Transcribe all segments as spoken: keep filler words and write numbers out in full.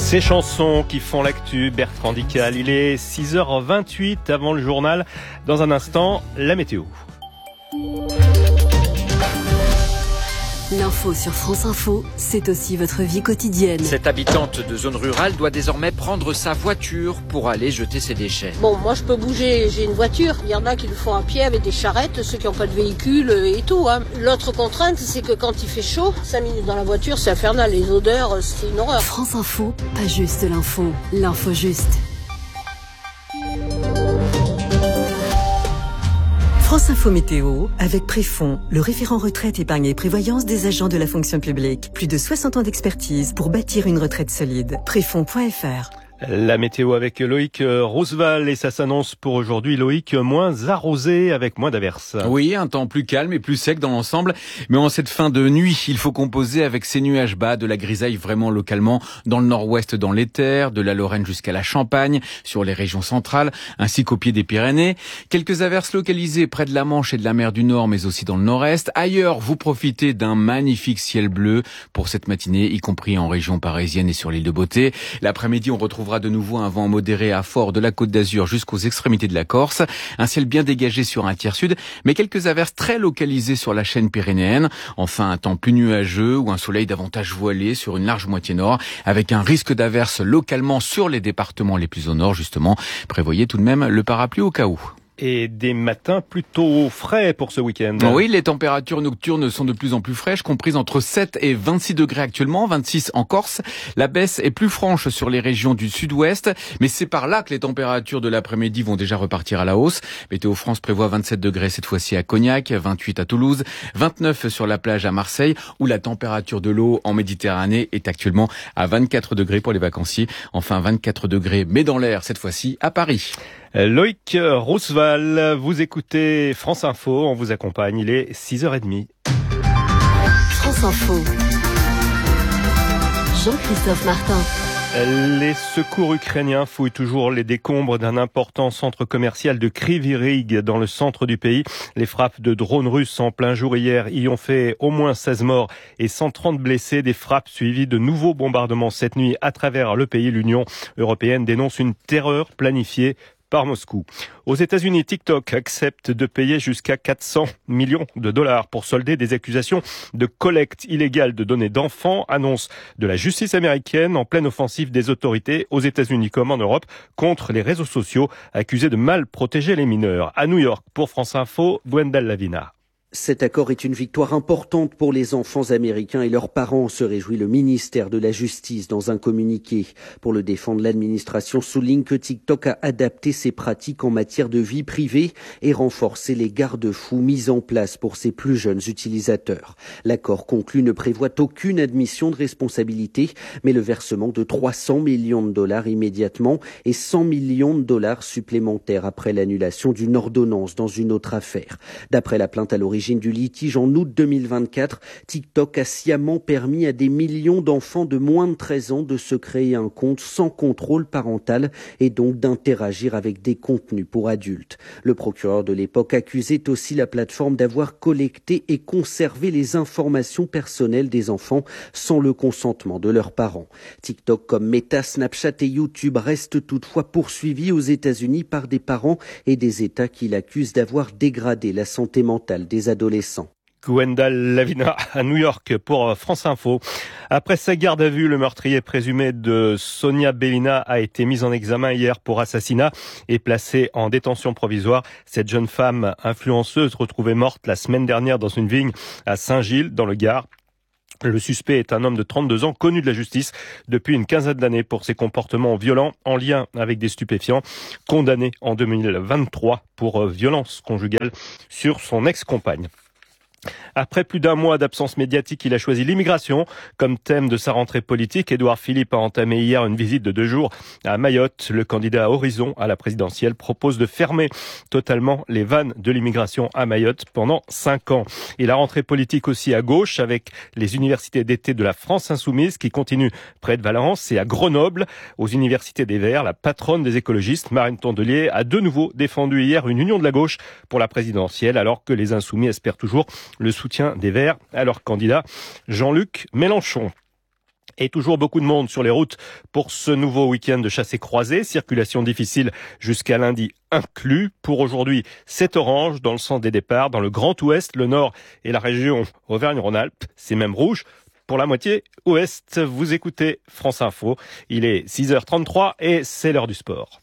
Ces chansons qui font l'actu, Bertrand Dical. Il est six heures vingt-huit avant le journal. Dans un instant, la météo. L'info sur France Info, c'est aussi votre vie quotidienne. Cette habitante de zone rurale doit désormais prendre sa voiture pour aller jeter ses déchets. Bon, moi je peux bouger, j'ai une voiture. Il y en a qui le font à pied avec des charrettes, ceux qui n'ont pas de véhicule et tout. Hein. L'autre contrainte, c'est que quand il fait chaud, cinq minutes dans la voiture, c'est infernal. Les odeurs, c'est une horreur. France Info, pas juste l'info, l'info juste. France Info Météo, avec Préfond, le référent retraite, épargne et prévoyance des agents de la fonction publique. Plus de soixante ans d'expertise pour bâtir une retraite solide. Préfond point F R. La météo avec Loïc Roosevelt et ça s'annonce pour aujourd'hui, Loïc, moins arrosé avec moins d'averses. Oui, un temps plus calme et plus sec dans l'ensemble, mais en cette fin de nuit, il faut composer avec ces nuages bas, de la grisaille vraiment localement dans le nord-ouest, dans les terres, de la Lorraine jusqu'à la Champagne, sur les régions centrales, ainsi qu'au pied des Pyrénées. Quelques averses localisées près de la Manche et de la mer du Nord, mais aussi dans le nord-est. Ailleurs, vous profitez d'un magnifique ciel bleu pour cette matinée, y compris en région parisienne et sur l'île de Beauté. L'après-midi, on retrouve de nouveau un vent modéré à fort de la Côte d'Azur jusqu'aux extrémités de la Corse. Un ciel bien dégagé sur un tiers sud, mais quelques averses très localisées sur la chaîne pyrénéenne. Enfin, un temps plus nuageux ou un soleil davantage voilé sur une large moitié nord, avec un risque d'averses localement sur les départements les plus au nord, justement. Prévoyez tout de même le parapluie au cas où. Et des matins plutôt frais pour ce week-end. Oui, les températures nocturnes sont de plus en plus fraîches, comprises entre sept et vingt-six degrés actuellement, vingt-six en Corse. La baisse est plus franche sur les régions du sud-ouest, mais c'est par là que les températures de l'après-midi vont déjà repartir à la hausse. Météo France prévoit vingt-sept degrés cette fois-ci à Cognac, vingt-huit à Toulouse, vingt-neuf sur la plage à Marseille, où la température de l'eau en Méditerranée est actuellement à vingt-quatre degrés pour les vacanciers. Enfin, vingt-quatre degrés, mais dans l'air cette fois-ci à Paris. Loïc Roosevelt, vous écoutez France Info, on vous accompagne, il est six heures trente. France Info. Jean-Christophe Martin. Les secours ukrainiens fouillent toujours les décombres d'un important centre commercial de Kryvyi Rih dans le centre du pays. Les frappes de drones russes en plein jour hier y ont fait au moins seize morts et cent trente blessés. Des frappes suivies de nouveaux bombardements cette nuit à travers le pays. L'Union européenne dénonce une terreur planifiée par Moscou. Aux États-Unis, TikTok accepte de payer jusqu'à quatre cents millions de dollars pour solder des accusations de collecte illégale de données d'enfants, annonce de la justice américaine en pleine offensive des autorités aux États-Unis comme en Europe contre les réseaux sociaux accusés de mal protéger les mineurs. À New York, pour France Info, Gwendal Lavina. Cet accord est une victoire importante pour les enfants américains et leurs parents, se réjouit le ministère de la Justice dans un communiqué. Pour le défendre, l'administration souligne que TikTok a adapté ses pratiques en matière de vie privée et renforcé les garde-fous mis en place pour ses plus jeunes utilisateurs. L'accord conclu ne prévoit aucune admission de responsabilité, mais le versement de trois cents millions de dollars immédiatement et cent millions de dollars supplémentaires après l'annulation d'une ordonnance dans une autre affaire. D'après la plainte à l'origine du litige en août deux mille vingt-quatre, TikTok a sciemment permis à des millions d'enfants de moins de treize ans de se créer un compte sans contrôle parental et donc d'interagir avec des contenus pour adultes. Le procureur de l'époque accusait aussi la plateforme d'avoir collecté et conservé les informations personnelles des enfants sans le consentement de leurs parents. TikTok comme Meta, Snapchat et YouTube restent toutefois poursuivis aux États-Unis par des parents et des États qui l'accusent d'avoir dégradé la santé mentale des adolescents. Gwendal Lavina à New York pour France Info. Après sa garde à vue, le meurtrier présumé de Sonia Belina a été mis en examen hier pour assassinat et placé en détention provisoire. Cette jeune femme influenceuse retrouvée morte la semaine dernière dans une vigne à Saint-Gilles, dans le Gard. Le suspect est un homme de trente-deux ans, connu de la justice depuis une quinzaine d'années pour ses comportements violents en lien avec des stupéfiants, condamné en deux mille vingt-trois pour violence conjugale sur son ex-compagne. Après plus d'un mois d'absence médiatique, il a choisi l'immigration comme thème de sa rentrée politique. Édouard Philippe a entamé hier une visite de deux jours à Mayotte. Le candidat Horizon à la présidentielle propose de fermer totalement les vannes de l'immigration à Mayotte pendant cinq ans. Et la rentrée politique aussi à gauche avec les universités d'été de la France Insoumise qui continuent près de Valence et à Grenoble. Aux universités des Verts, la patronne des écologistes, Marine Tondelier, a de nouveau défendu hier une union de la gauche pour la présidentielle alors que les Insoumis espèrent toujours le soutien des Verts à leur candidat Jean-Luc Mélenchon. Et toujours beaucoup de monde sur les routes pour ce nouveau week-end de chassé-croisé. Circulation difficile jusqu'à lundi inclus. Pour aujourd'hui, c'est orange dans le sens des départs. Dans le Grand Ouest, le Nord et la région Auvergne-Rhône-Alpes, c'est même rouge. Pour la moitié ouest, vous écoutez France Info. Il est six heures trente-trois et c'est l'heure du sport.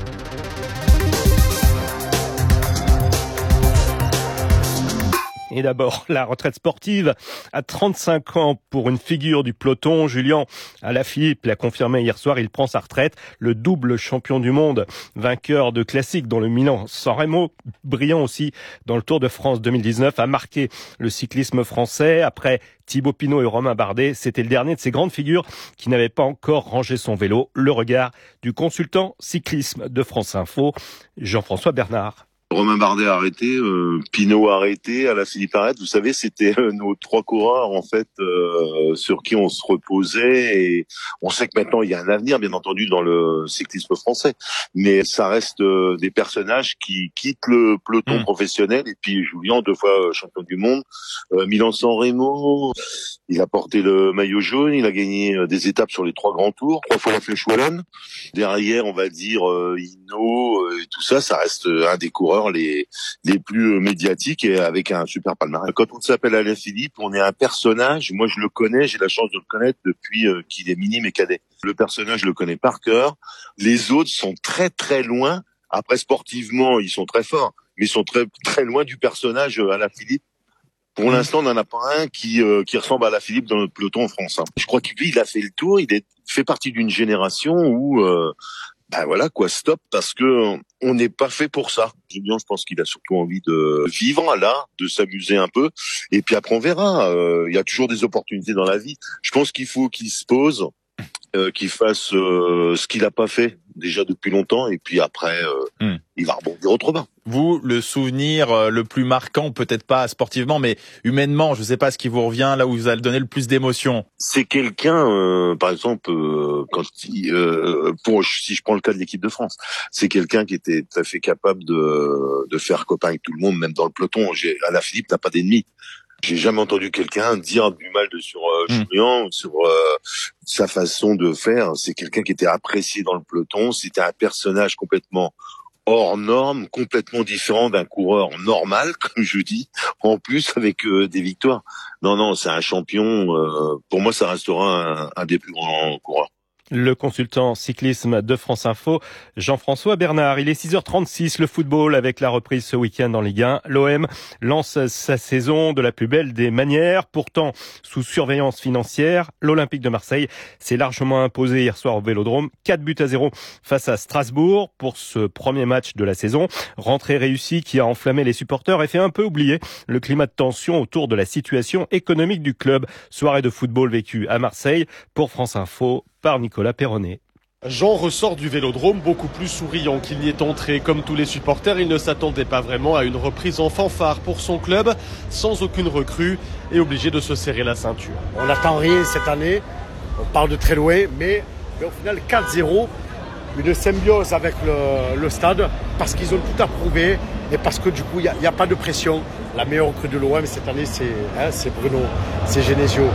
Et d'abord, la retraite sportive à trente-cinq ans pour une figure du peloton. Julian Alaphilippe l'a confirmé hier soir, il prend sa retraite. Le double champion du monde, vainqueur de classiques dans le Milan-San Remo, brillant aussi dans le Tour de France deux mille dix-neuf, a marqué le cyclisme français. Après Thibaut Pinot et Romain Bardet, c'était le dernier de ces grandes figures qui n'avait pas encore rangé son vélo. Le regard du consultant cyclisme de France Info, Jean-François Bernard. Romain Bardet a arrêté, euh, Pinot a arrêté, Alaphilippe arrête. Vous savez, c'était euh, nos trois coureurs en fait euh, sur qui on se reposait. Et on sait que maintenant il y a un avenir, bien entendu, dans le cyclisme français. Mais ça reste euh, des personnages qui quittent le peloton mmh. professionnel. Et puis Julien, deux fois champion du monde, euh, Milan-San Remo, il a porté le maillot jaune, il a gagné euh, des étapes sur les trois grands tours, trois fois la Flèche Wallonne. Derrière, on va dire euh, Hinault euh, et tout ça, ça reste euh, un des coureurs les les plus médiatiques et avec un super palmarès. Quand on s'appelle Alaphilippe, on est un personnage. Moi, je le connais, j'ai la chance de le connaître depuis euh, qu'il est minime et cadet. Le personnage, je le connais par cœur. Les autres sont très très loin. Après, sportivement, ils sont très forts, mais ils sont très très loin du personnage euh, Alaphilippe. Pour l'instant, on n'en a pas un qui euh, qui ressemble à Alaphilippe dans notre peloton en France. Hein. Je crois que lui, il a fait le tour. Il est fait partie d'une génération où euh, ben voilà quoi, stop, parce que on n'est pas fait pour ça. Julien, je pense qu'il a surtout envie de vivre là, de s'amuser un peu, et puis après on verra. Euh, il y a toujours des opportunités dans la vie. Je pense qu'il faut qu'il se pose, euh, qu'il fasse euh, ce qu'il a pas fait déjà depuis longtemps, et puis après euh, mm. il va rebondir autrement. Vous, le souvenir euh, le plus marquant, peut-être pas sportivement, mais humainement, je sais pas ce qui vous revient là où vous allez donner le plus d'émotion. C'est quelqu'un, euh, par exemple, euh, quand il, euh, pour si je prends le cas de l'équipe de France, c'est quelqu'un qui était tout à fait capable de de faire copain avec tout le monde, même dans le peloton. J'ai, Alaphilippe n'a pas d'ennemis. J'ai jamais entendu quelqu'un dire du mal de sur euh, mmh. Julien, sur euh, sa façon de faire. C'est quelqu'un qui était apprécié dans le peloton. C'était un personnage complètement hors norme, complètement différent d'un coureur normal, comme je dis, en plus avec euh, des victoires. Non, non, c'est un champion. Euh, pour moi, ça restera un, un des plus grands coureurs. Le consultant cyclisme de France Info, Jean-François Bernard. Il est six heures trente-six, le football avec la reprise ce week-end en Ligue un. L'O M lance sa saison de la plus belle des manières. Pourtant, sous surveillance financière, l'Olympique de Marseille s'est largement imposé hier soir au Vélodrome. quatre buts à zéro face à Strasbourg pour ce premier match de la saison. Rentrée réussie qui a enflammé les supporters et fait un peu oublier le climat de tension autour de la situation économique du club. Soirée de football vécue à Marseille pour France Info par Nicolas Perronnet. Jean ressort du Vélodrome beaucoup plus souriant qu'il n'y est entré. Comme tous les supporters, il ne s'attendait pas vraiment à une reprise en fanfare pour son club, sans aucune recrue et obligé de se serrer la ceinture. On n'attend rien cette année, on parle de très loin, mais, mais au final quatre zéro, une symbiose avec le, le stade, parce qu'ils ont tout approuvé et parce que du coup il n'y a, a pas de pression. La meilleure recrue de l'O M cette année, c'est, hein, c'est Bruno, c'est Genesio.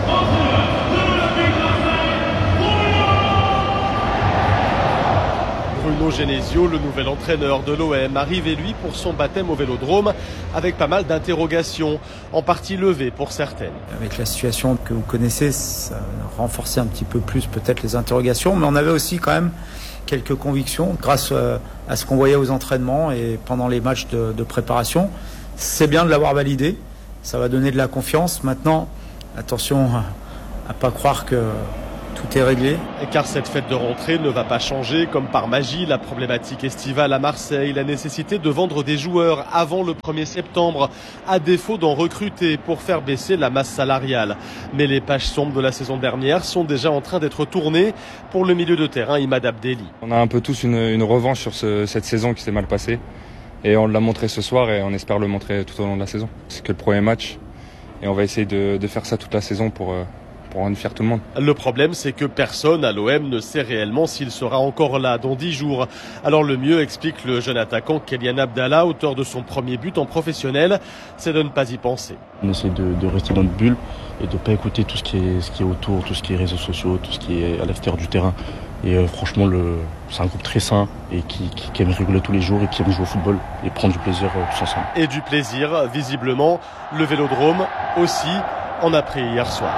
Bruno Genesio, le nouvel entraîneur de l'O M, arrivé lui pour son baptême au Vélodrome avec pas mal d'interrogations, en partie levées pour certaines. Avec la situation que vous connaissez, ça a renforcé un petit peu plus peut-être les interrogations, mais on avait aussi quand même quelques convictions grâce à ce qu'on voyait aux entraînements et pendant les matchs de, de préparation. C'est bien de l'avoir validé, ça va donner de la confiance. Maintenant, attention à ne pas croire que tout est réglé. Car cette fête de rentrée ne va pas changer comme par magie la problématique estivale à Marseille, la nécessité de vendre des joueurs avant le premier septembre, à défaut d'en recruter pour faire baisser la masse salariale. Mais les pages sombres de la saison dernière sont déjà en train d'être tournées pour le milieu de terrain Imad Abdelli. On a un peu tous une, une revanche sur ce, cette saison qui s'est mal passée et on l'a montré ce soir et on espère le montrer tout au long de la saison. C'est que le premier match et on va essayer de, de faire ça toute la saison pour... Euh, pour rendre fier tout le monde. Le problème, c'est que personne à l'O M ne sait réellement s'il sera encore là dans dix jours. Alors le mieux, explique le jeune attaquant Kylian Abdallah, auteur de son premier but en professionnel, c'est de ne pas y penser. On essaie de, de rester dans notre bulle et de ne pas écouter tout ce qui est, ce qui est autour, tout ce qui est réseaux sociaux, tout ce qui est à l'extérieur du terrain. Et euh, franchement, le, c'est un groupe très sain et qui, qui, qui aime rigoler tous les jours et qui aime jouer au football et prendre du plaisir euh, tous ensemble. Et du plaisir, visiblement, le Vélodrome aussi en a pris hier soir.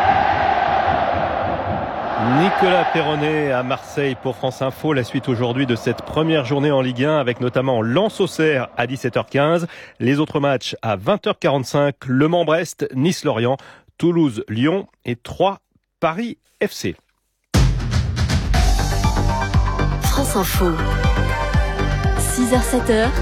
Nicolas Perronnet à Marseille pour France Info. La suite aujourd'hui de cette première journée en Ligue un avec notamment Lens-Auxerre à dix-sept heures quinze. Les autres matchs à vingt heures quarante-cinq. Le Mans-Brest, Nice-Lorient, Toulouse-Lyon et Troyes Paris F C. France Info. six heures sept heures.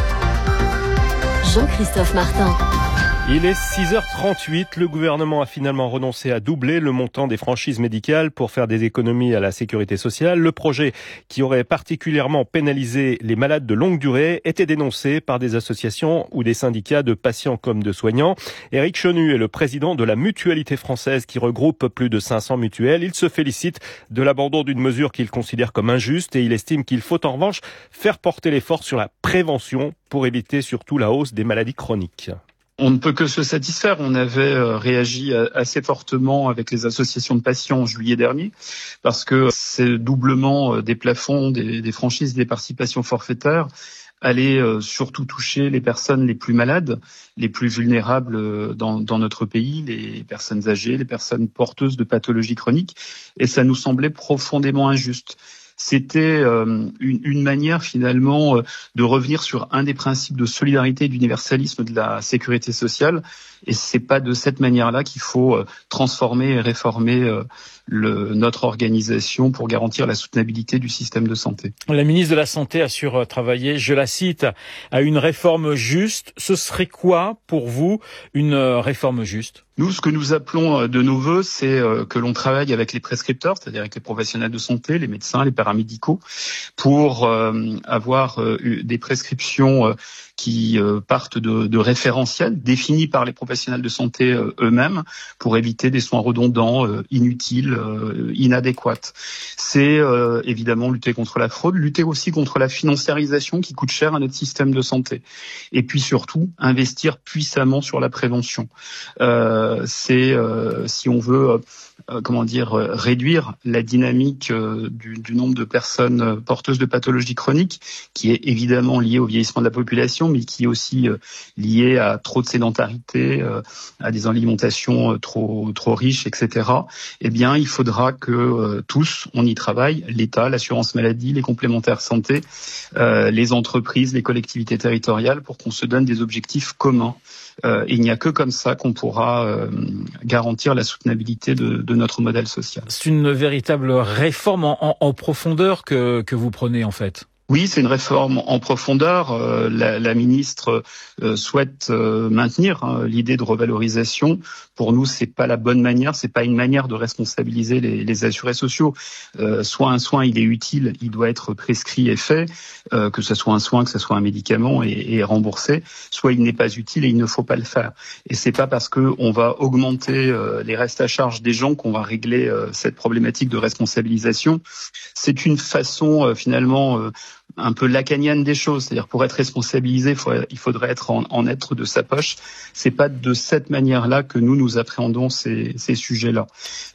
Jean-Christophe Martin. Il est six heures trente-huit. Le gouvernement a finalement renoncé à doubler le montant des franchises médicales pour faire des économies à la sécurité sociale. Le projet, qui aurait particulièrement pénalisé les malades de longue durée, était dénoncé par des associations ou des syndicats de patients comme de soignants. Éric Chenu est le président de la Mutualité française qui regroupe plus de cinq cents mutuelles. Il se félicite de l'abandon d'une mesure qu'il considère comme injuste et il estime qu'il faut en revanche faire porter l'effort sur la prévention pour éviter surtout la hausse des maladies chroniques. On ne peut que se satisfaire. On avait réagi assez fortement avec les associations de patients en juillet dernier parce que ces doublements des plafonds, des, des franchises, des participations forfaitaires allait surtout toucher les personnes les plus malades, les plus vulnérables dans, dans notre pays, les personnes âgées, les personnes porteuses de pathologies chroniques. Et ça nous semblait profondément injuste. C'était euh, une, une manière finalement euh, de revenir sur un des principes de solidarité et d'universalisme de la sécurité sociale. Et c'est pas de cette manière-là qu'il faut euh, transformer et réformer euh, le, notre organisation pour garantir la soutenabilité du système de santé. La ministre de la Santé assure travailler, je la cite, à une réforme juste. Ce serait quoi pour vous une réforme juste ? Nous, ce que nous appelons de nos vœux, c'est que l'on travaille avec les prescripteurs, c'est-à-dire avec les professionnels de santé, les médecins, les paramédicaux, pour avoir des prescriptions qui partent de, de référentiels définis par les professionnels de santé eux-mêmes pour éviter des soins redondants, inutiles, inadéquats. C'est euh, évidemment lutter contre la fraude, lutter aussi contre la financiarisation qui coûte cher à notre système de santé. Et puis surtout, investir puissamment sur la prévention. Euh, c'est, euh, si on veut... Euh, comment dire, euh, réduire la dynamique euh, du, du nombre de personnes euh, porteuses de pathologies chroniques, qui est évidemment lié au vieillissement de la population, mais qui est aussi euh, lié à trop de sédentarité, euh, à des alimentations euh, trop trop riches, et cetera. Eh bien, il faudra que euh, tous, on y travaille, l'État, l'assurance maladie, les complémentaires santé, euh, les entreprises, les collectivités territoriales, pour qu'on se donne des objectifs communs. Euh, et il n'y a que comme ça qu'on pourra euh, garantir la soutenabilité de, de notre modèle social. C'est une véritable réforme en, en, en profondeur que, que vous prenez en fait. Oui, c'est une réforme en profondeur. Euh, la, la ministre euh, souhaite euh, maintenir hein, l'idée de revalorisation. Pour nous, c'est pas la bonne manière. C'est pas une manière de responsabiliser les, les assurés sociaux. Euh, soit un soin, il est utile, il doit être prescrit et fait, euh, que ce soit un soin, que ce soit un médicament et, et remboursé. Soit il n'est pas utile et il ne faut pas le faire. Et c'est pas parce que on va augmenter euh, les restes à charge des gens qu'on va régler euh, cette problématique de responsabilisation. C'est une façon euh, finalement euh, un peu lacanienne des choses, c'est-à-dire pour être responsabilisé, il, faut, il faudrait être en, en être de sa poche. C'est pas de cette manière-là que nous nous appréhendons ces, ces sujets-là.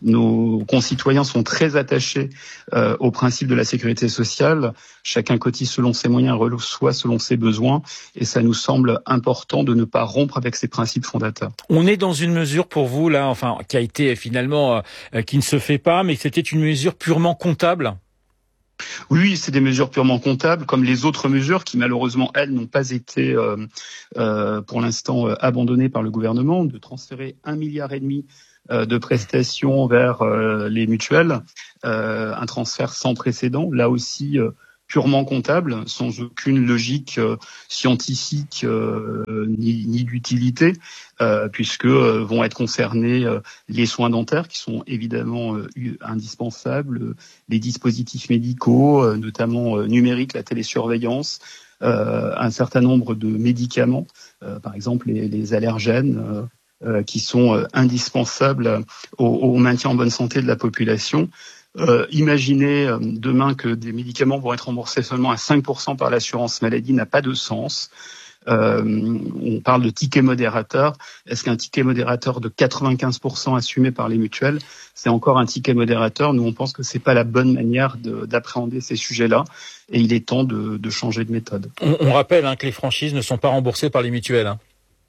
Nos concitoyens sont très attachés euh, au principe de la sécurité sociale. Chacun cotise selon ses moyens, reçoit selon ses besoins, et ça nous semble important de ne pas rompre avec ces principes fondateurs. On est dans une mesure pour vous là, enfin qui a été finalement euh, qui ne se fait pas, mais c'était une mesure purement comptable. Oui, c'est des mesures purement comptables, comme les autres mesures qui, malheureusement, elles, n'ont pas été, euh, euh, pour l'instant, euh, abandonnées par le gouvernement, de transférer un milliard et demi euh, de prestations vers euh, les mutuelles, euh, un transfert sans précédent, là aussi euh, purement comptable, sans aucune logique euh, scientifique euh, ni, ni d'utilité, euh, puisque euh, vont être concernés euh, les soins dentaires qui sont évidemment euh, indispensables, euh, les dispositifs médicaux, euh, notamment euh, numériques, la télésurveillance, euh, un certain nombre de médicaments, euh, par exemple les, les allergènes, euh, euh, qui sont euh, indispensables au, au maintien en bonne santé de la population. Euh, imaginez euh, demain que des médicaments vont être remboursés seulement à cinq pour cent par l'assurance maladie n'a pas de sens. Euh, on parle de ticket modérateur. Est-ce qu'un ticket modérateur de quatre-vingt-quinze pour cent assumé par les mutuelles, c'est encore un ticket modérateur? Nous, on pense que c'est pas la bonne manière de, d'appréhender ces sujets-là, et il est temps de, de changer de méthode. On, on rappelle hein, que les franchises ne sont pas remboursées par les mutuelles. Hein.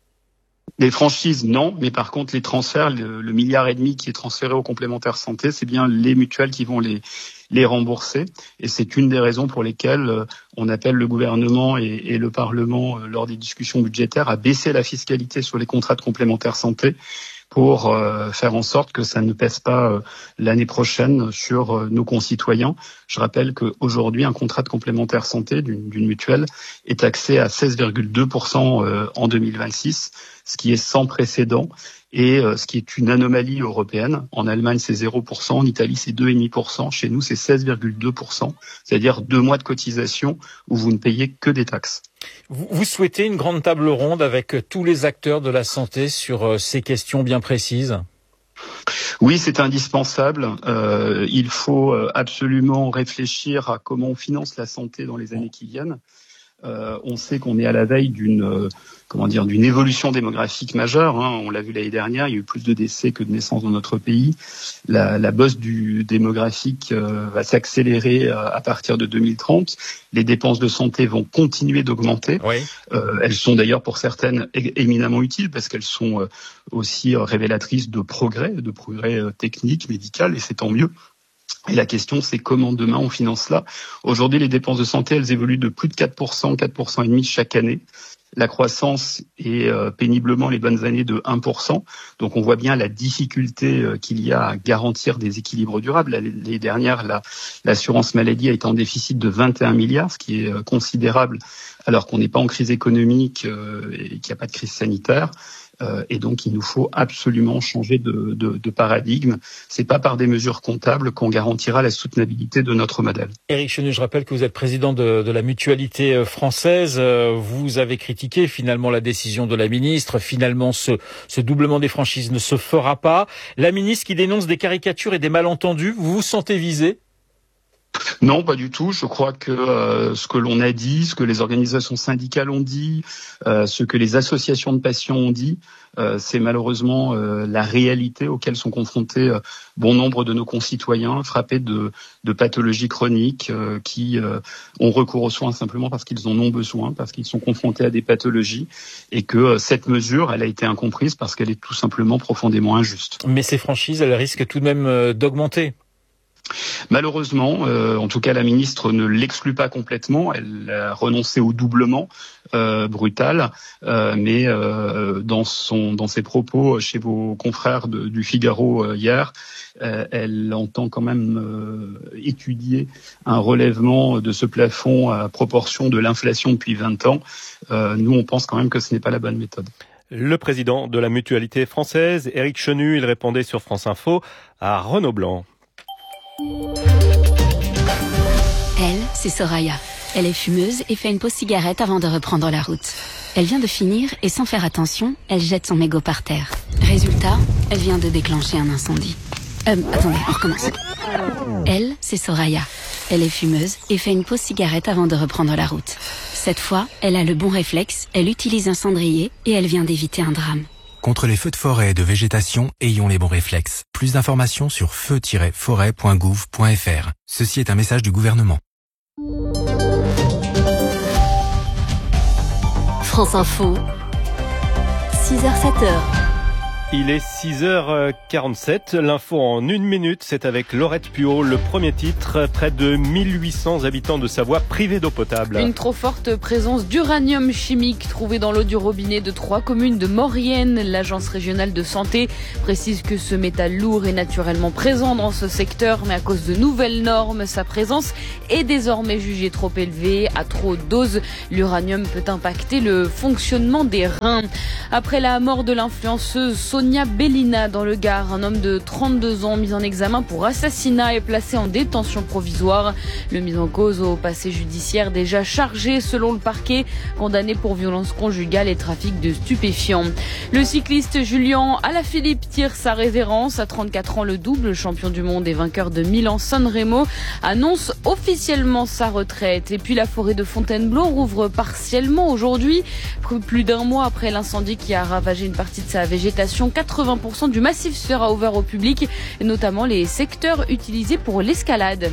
Les franchises, non, mais par contre, les transferts, le, le milliard et demi qui est transféré aux complémentaires santé, c'est bien les mutuelles qui vont les les rembourser. Et c'est une des raisons pour lesquelles euh, on appelle le gouvernement et, et le Parlement, euh, lors des discussions budgétaires, à baisser la fiscalité sur les contrats de complémentaires santé pour euh, faire en sorte que ça ne pèse pas euh, l'année prochaine sur euh, nos concitoyens. Je rappelle qu'aujourd'hui, un contrat de complémentaire santé d'une, d'une mutuelle est taxé à seize virgule deux pour cent euh, en deux mille vingt-six, ce qui est sans précédent et euh, ce qui est une anomalie européenne. En Allemagne, c'est zéro pour cent, en Italie, c'est deux virgule cinq pour cent, chez nous, c'est seize virgule deux pour cent, c'est-à-dire deux mois de cotisation où vous ne payez que des taxes. Vous, vous souhaitez une grande table ronde avec tous les acteurs de la santé sur euh, ces questions bien précises ? Oui, c'est indispensable. Euh, il faut absolument réfléchir à comment on finance la santé dans les années qui viennent. Euh, on sait qu'on est à la veille d'une euh, comment dire d'une évolution démographique majeure. Hein. On l'a vu l'année dernière, il y a eu plus de décès que de naissances dans notre pays. La, la bosse du démographique euh, va s'accélérer euh, à partir de deux mille trente. Les dépenses de santé vont continuer d'augmenter. Oui. Euh, elles sont d'ailleurs pour certaines é- éminemment utiles parce qu'elles sont euh, aussi euh, révélatrices de progrès, de progrès euh, techniques, médicaux, et c'est tant mieux. Et la question, c'est comment demain on finance cela. Aujourd'hui, les dépenses de santé, elles évoluent de plus de quatre pour cent, quatre pour cent et demi chaque année. La croissance est euh, péniblement les bonnes années de un pour cent. Donc on voit bien la difficulté euh, qu'il y a à garantir des équilibres durables. L'année dernière, la, l'assurance maladie a été en déficit de vingt et un milliards, ce qui est euh, considérable alors qu'on n'est pas en crise économique euh, et qu'il n'y a pas de crise sanitaire. Euh, et donc, il nous faut absolument changer de, de, de paradigme. C'est pas par des mesures comptables qu'on garantira la soutenabilité de notre modèle. Éric Chenu, je rappelle que vous êtes président de, de la mutualité française. Vous avez critiqué finalement la décision de la ministre. Finalement, ce, ce doublement des franchises ne se fera pas. La ministre qui dénonce des caricatures et des malentendus, vous vous sentez visé ? Non, pas du tout. Je crois que euh, ce que l'on a dit, ce que les organisations syndicales ont dit, euh, ce que les associations de patients ont dit, euh, c'est malheureusement euh, la réalité auquel sont confrontés euh, bon nombre de nos concitoyens frappés de, de pathologies chroniques euh, qui euh, ont recours aux soins simplement parce qu'ils en ont besoin, parce qu'ils sont confrontés à des pathologies et que euh, cette mesure, elle a été incomprise parce qu'elle est tout simplement profondément injuste. Mais ces franchises, elles risquent tout de même euh, d'augmenter. Malheureusement, euh, en tout cas la ministre ne l'exclut pas complètement, elle a renoncé au doublement euh, brutal, euh, mais euh, dans, son, dans ses propos chez vos confrères de, du Figaro euh, hier, euh, elle entend quand même euh, étudier un relèvement de ce plafond à proportion de l'inflation depuis vingt ans. Euh, nous, on pense quand même que ce n'est pas la bonne méthode. Le président de la mutualité française, Éric Chenu, il répondait sur France Info à Renaud Blanc. Elle, c'est Soraya. Elle est fumeuse et fait une pause cigarette avant de reprendre la route. Elle vient de finir et sans faire attention, elle jette son mégot par terre. Résultat, elle vient de déclencher un incendie. Euh, attendez, on recommence. Elle, c'est Soraya. Elle est fumeuse et fait une pause cigarette avant de reprendre la route. Cette fois, elle a le bon réflexe, elle utilise un cendrier et elle vient d'éviter un drame. Contre les feux de forêt et de végétation, ayons les bons réflexes. Plus d'informations sur feu tiret forêt point gouv point f r. Ceci est un message du gouvernement. France Info, six heures sept heures. Il est six heures quarante-sept, l'info en une minute, c'est avec Laurette Puot. Le premier titre, près de mille huit cents habitants de Savoie privés d'eau potable. Une trop forte présence d'uranium chimique trouvée dans l'eau du robinet de trois communes de Maurienne. L'agence régionale de santé précise que ce métal lourd est naturellement présent dans ce secteur, mais à cause de nouvelles normes, sa présence est désormais jugée trop élevée. À trop de doses, l'uranium peut impacter le fonctionnement des reins. Après la mort de l'influenceuse Sonia Bellina dans le Gard. Un homme de trente-deux ans mis en examen pour assassinat est placé en détention provisoire. Le mis en cause au passé judiciaire déjà chargé selon le parquet, condamné pour violence conjugale et trafic de stupéfiants. Le cycliste Julien Alaphilippe tire sa révérence. À trente-quatre ans, le double champion du monde et vainqueur de Milan-San Remo annonce officiellement sa retraite. Et puis la forêt de Fontainebleau rouvre partiellement aujourd'hui. Plus d'un mois après l'incendie qui a ravagé une partie de sa végétation, quatre-vingts pour cent du massif sera ouvert au public, notamment les secteurs utilisés pour l'escalade.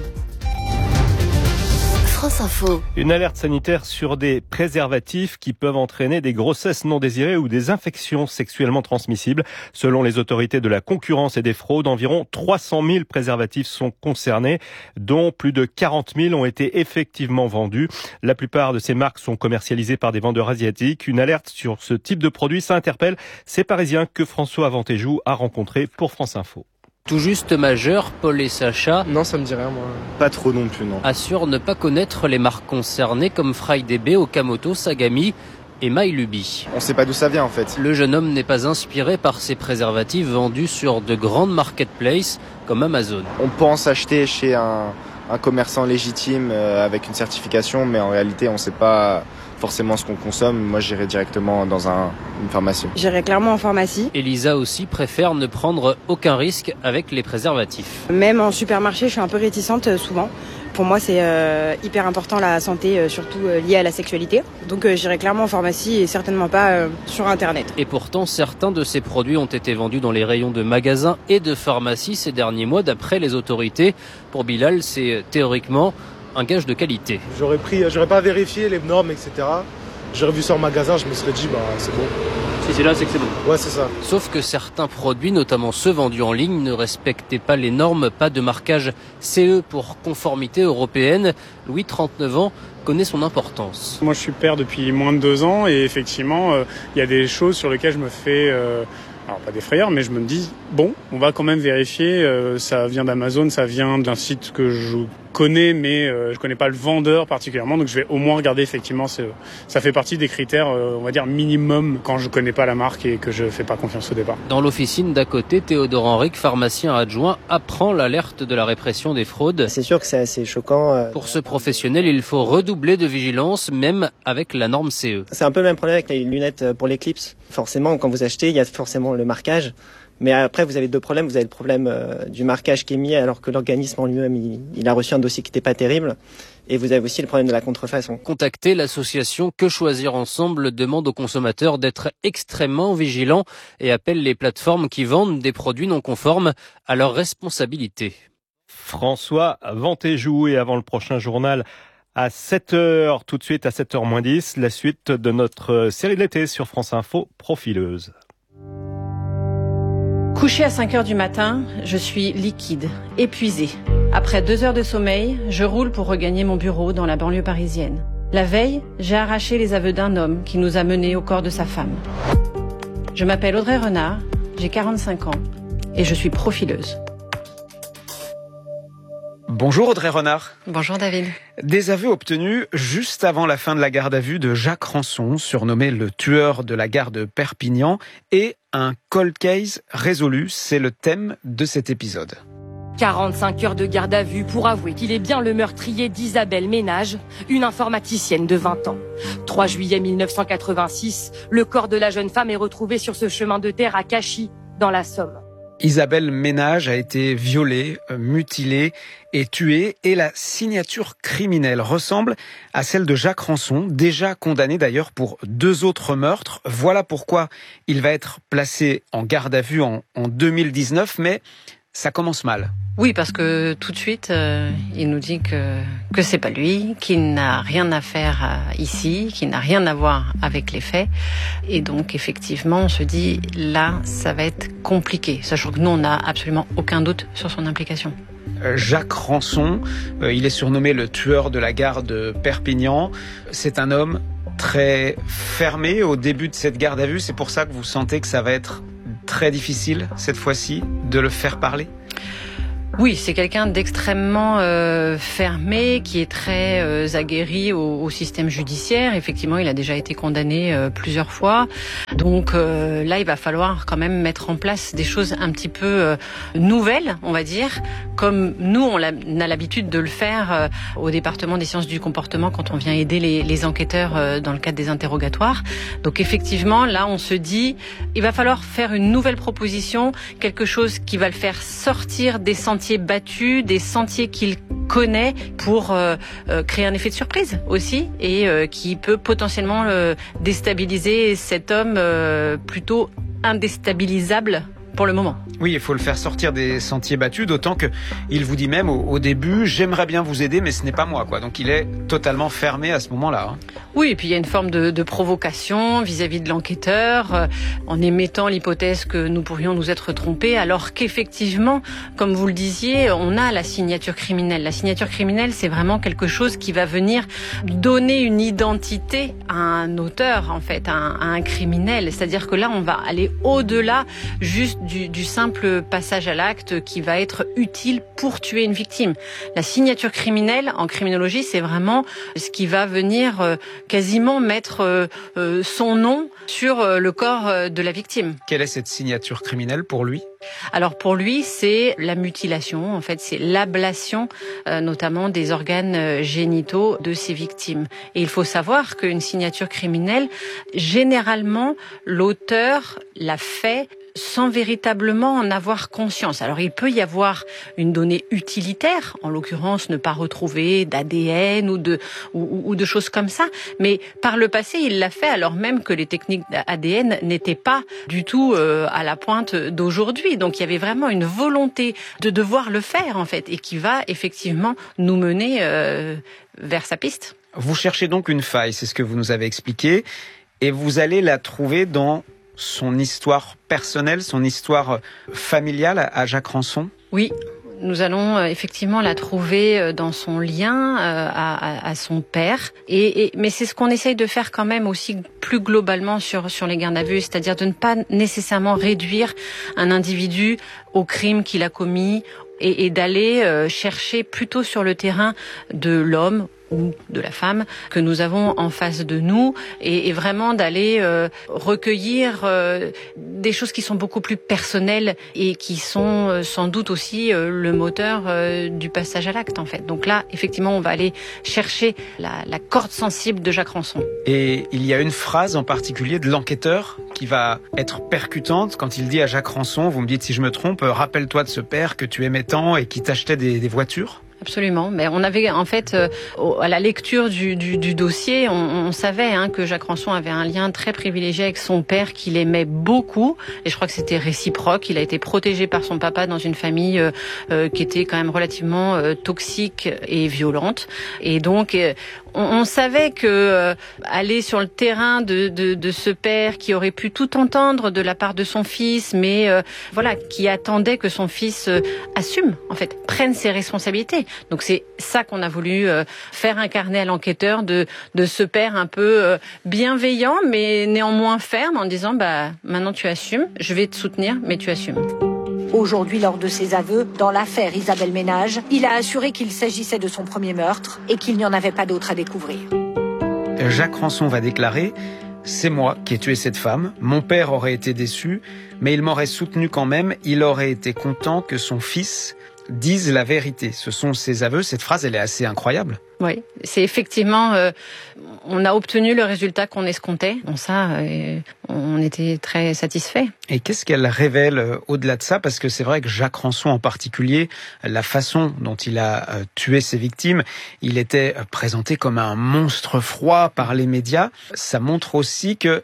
France Info. Une alerte sanitaire sur des préservatifs qui peuvent entraîner des grossesses non désirées ou des infections sexuellement transmissibles. Selon les autorités de la concurrence et des fraudes, environ trois cent mille préservatifs sont concernés, dont plus de quarante mille ont été effectivement vendus. La plupart de ces marques sont commercialisées par des vendeurs asiatiques. Une alerte sur ce type de produit, ça interpelle ces Parisiens que François Ventéjou a rencontrés pour France Info. Tout juste majeur, Paul et Sacha, non, ça me dit rien, moi. Pas trop non plus, non. Assurent ne pas connaître les marques concernées comme FryDB, Okamoto, Sagami et MyLuby. On sait pas d'où ça vient en fait. Le jeune homme n'est pas inspiré par ces préservatifs vendus sur de grandes marketplaces comme Amazon. On pense acheter chez un, un commerçant légitime euh, avec une certification, mais en réalité on sait pas forcément ce qu'on consomme. Moi j'irai directement dans un, une pharmacie. J'irai clairement en pharmacie. Elisa aussi préfère ne prendre aucun risque avec les préservatifs. Même en supermarché, je suis un peu réticente euh, souvent. Pour moi, c'est euh, hyper important la santé, euh, surtout euh, liée à la sexualité. Donc euh, j'irai clairement en pharmacie et certainement pas euh, sur Internet. Et pourtant, certains de ces produits ont été vendus dans les rayons de magasins et de pharmacies ces derniers mois, d'après les autorités. Pour Bilal, c'est théoriquement un gage de qualité. J'aurais pris, j'aurais pas vérifié les normes, et cetera. J'aurais vu ça en magasin, je me serais dit, bah c'est bon. Si c'est là, c'est que c'est bon. Ouais, c'est ça. Sauf que certains produits, notamment ceux vendus en ligne, ne respectaient pas les normes, pas de marquage C E pour conformité européenne. Louis, trente-neuf ans, connaît son importance. Moi, je suis père depuis moins de deux ans et effectivement, il euh, y a des choses sur lesquelles je me fais... Euh, alors pas des frayeurs, mais je me dis, bon, on va quand même vérifier, euh, ça vient d'Amazon, ça vient d'un site que je connais, mais euh, je connais pas le vendeur particulièrement, donc je vais au moins regarder effectivement, c'est, ça fait partie des critères, euh, on va dire, minimum quand je connais pas la marque et que je fais pas confiance au départ. Dans l'officine d'à côté, Théodore Henrique, pharmacien adjoint, apprend l'alerte de la répression des fraudes. C'est sûr que c'est assez choquant. Euh... Pour ce professionnel, il faut redoubler de vigilance, même avec la norme C E. C'est un peu le même problème avec les lunettes pour l'éclipse. Forcément, quand vous achetez, il y a forcément le marquage. Mais après, vous avez deux problèmes. Vous avez le problème euh, du marquage qui est mis alors que l'organisme en lui-même, il, il a reçu un dossier qui n'était pas terrible. Et vous avez aussi le problème de la contrefaçon. Contactez l'association Que Choisir Ensemble demande aux consommateurs d'être extrêmement vigilants et appelle les plateformes qui vendent des produits non conformes à leur responsabilité. François Ventéjou, et avant le prochain journal à sept heures, tout de suite à sept heures moins dix, la suite de notre série de l'été sur France Info, Profileuse. Couché à cinq heures du matin, je suis liquide, épuisée. Après deux heures de sommeil, je roule pour regagner mon bureau dans la banlieue parisienne. La veille, j'ai arraché les aveux d'un homme qui nous a menés au corps de sa femme. Je m'appelle Audrey Renard, j'ai quarante-cinq ans et je suis profileuse. Bonjour Audrey Renard. Bonjour David. Des aveux obtenus juste avant la fin de la garde à vue de Jacques Ranson, surnommé le tueur de la gare de Perpignan, et un cold case résolu, c'est le thème de cet épisode. quarante-cinq heures de garde à vue pour avouer qu'il est bien le meurtrier d'Isabelle Ménage, une informaticienne de vingt ans. trois juillet mille neuf cent quatre-vingt-six, le corps de la jeune femme est retrouvé sur ce chemin de terre à Cachy, dans la Somme. Isabelle Ménage a été violée, mutilée et tuée, et la signature criminelle ressemble à celle de Jacques Ranson, déjà condamné d'ailleurs pour deux autres meurtres. Voilà pourquoi il va être placé en garde à vue en, en deux mille dix-neuf, mais ça commence mal. Oui, parce que tout de suite, euh, il nous dit que que c'est pas lui, qu'il n'a rien à faire euh, ici, qu'il n'a rien à voir avec les faits. Et donc, effectivement, on se dit, là, ça va être compliqué, sachant que nous, on n'a absolument aucun doute sur son implication. Jacques Ranson, euh, il est surnommé le tueur de la gare de Perpignan. C'est un homme très fermé au début de cette garde à vue. C'est pour ça que vous sentez que ça va être très difficile, cette fois-ci, de le faire parler ? Oui, c'est quelqu'un d'extrêmement euh, fermé, qui est très euh, aguerri au, au système judiciaire. Effectivement, il a déjà été condamné euh, plusieurs fois. Donc euh, là, il va falloir quand même mettre en place des choses un petit peu euh, nouvelles, on va dire, comme nous, on a, on a l'habitude de le faire euh, au département des sciences du comportement quand on vient aider les, les enquêteurs euh, dans le cadre des interrogatoires. Donc effectivement, là, on se dit, il va falloir faire une nouvelle proposition, quelque chose qui va le faire sortir des sentiers battus, des sentiers qu'il connaît, pour euh, euh, créer un effet de surprise aussi, et euh, qui peut potentiellement euh, déstabiliser cet homme euh, plutôt indéstabilisable pour le moment. Oui, il faut le faire sortir des sentiers battus, d'autant que il vous dit même au, au début, j'aimerais bien vous aider, mais ce n'est pas moi, quoi. Donc il est totalement fermé à ce moment-là. Hein. Oui, et puis il y a une forme de, de provocation vis-à-vis de l'enquêteur, euh, en émettant l'hypothèse que nous pourrions nous être trompés, alors qu'effectivement, comme vous le disiez, on a la signature criminelle. La signature criminelle, c'est vraiment quelque chose qui va venir donner une identité à un auteur, en fait, à un, à un criminel. C'est-à-dire que là, on va aller au-delà juste du, du simple passage à l'acte qui va être utile pour tuer une victime. La signature criminelle, en criminologie, c'est vraiment ce qui va venir euh, quasiment mettre euh, euh, son nom sur euh, le corps euh, de la victime. Quelle est cette signature criminelle pour lui ? Alors pour lui, c'est la mutilation, en fait, c'est l'ablation euh, notamment des organes euh, génitaux de ses victimes. Et il faut savoir qu'une signature criminelle, généralement, l'auteur l'a fait sans véritablement en avoir conscience. Alors il peut y avoir une donnée utilitaire, en l'occurrence ne pas retrouver d'A D N ou de, ou, ou de choses comme ça, mais par le passé il l'a fait alors même que les techniques A D N n'étaient pas du tout euh, à la pointe d'aujourd'hui. Donc il y avait vraiment une volonté de devoir le faire en fait, et qui va effectivement nous mener euh, vers sa piste. Vous cherchez donc une faille, c'est ce que vous nous avez expliqué, et vous allez la trouver dans son histoire personnelle, son histoire familiale à Jacques Ranson ? Oui, nous allons effectivement la trouver dans son lien à, à, à son père. Et, et, mais c'est ce qu'on essaye de faire quand même aussi plus globalement sur, sur les gardes à vue, c'est-à-dire de ne pas nécessairement réduire un individu au crime qu'il a commis, et, et d'aller chercher plutôt sur le terrain de l'homme ou de la femme que nous avons en face de nous, et, et vraiment d'aller euh, recueillir euh, des choses qui sont beaucoup plus personnelles et qui sont euh, sans doute aussi euh, le moteur euh, du passage à l'acte en fait. Donc là, effectivement, on va aller chercher la, la corde sensible de Jacques Ranson. Et il y a une phrase en particulier de l'enquêteur qui va être percutante quand il dit à Jacques Ranson, vous me dites si je me trompe, rappelle-toi de ce père que tu aimais tant et qui t'achetait des, des voitures. Absolument. Mais on avait en fait, euh, à la lecture du, du, du dossier, on, on savait hein, que Jacques Ranson avait un lien très privilégié avec son père qu'il aimait beaucoup. Et je crois que c'était réciproque. Il a été protégé par son papa dans une famille euh, euh, qui était quand même relativement euh, toxique et violente. Et donc, euh, on, on savait que euh, aller sur le terrain de, de, de ce père qui aurait pu tout entendre de la part de son fils, mais euh, voilà, qui attendait que son fils euh, assume, en fait, prenne ses responsabilités. Donc c'est ça qu'on a voulu euh, faire incarner à l'enquêteur, de, de ce père un peu euh, bienveillant, mais néanmoins ferme, en disant bah maintenant tu assumes, je vais te soutenir, mais tu assumes. Aujourd'hui, lors de ses aveux dans l'affaire Isabelle Ménage, il a assuré qu'il s'agissait de son premier meurtre et qu'il n'y en avait pas d'autre à découvrir. Jacques Ranson va déclarer « C'est moi qui ai tué cette femme, mon père aurait été déçu, mais il m'aurait soutenu quand même, il aurait été content que son fils dise la vérité ». Ce sont ses aveux, cette phrase elle est assez incroyable. Oui, c'est effectivement, euh, on a obtenu le résultat qu'on escomptait. Bon ça, euh, on était très satisfaits. Et qu'est-ce qu'elle révèle euh, au-delà de ça ? Parce que c'est vrai que Jacques Ranson en particulier, la façon dont il a euh, tué ses victimes, il était euh, présenté comme un monstre froid par les médias. Ça montre aussi que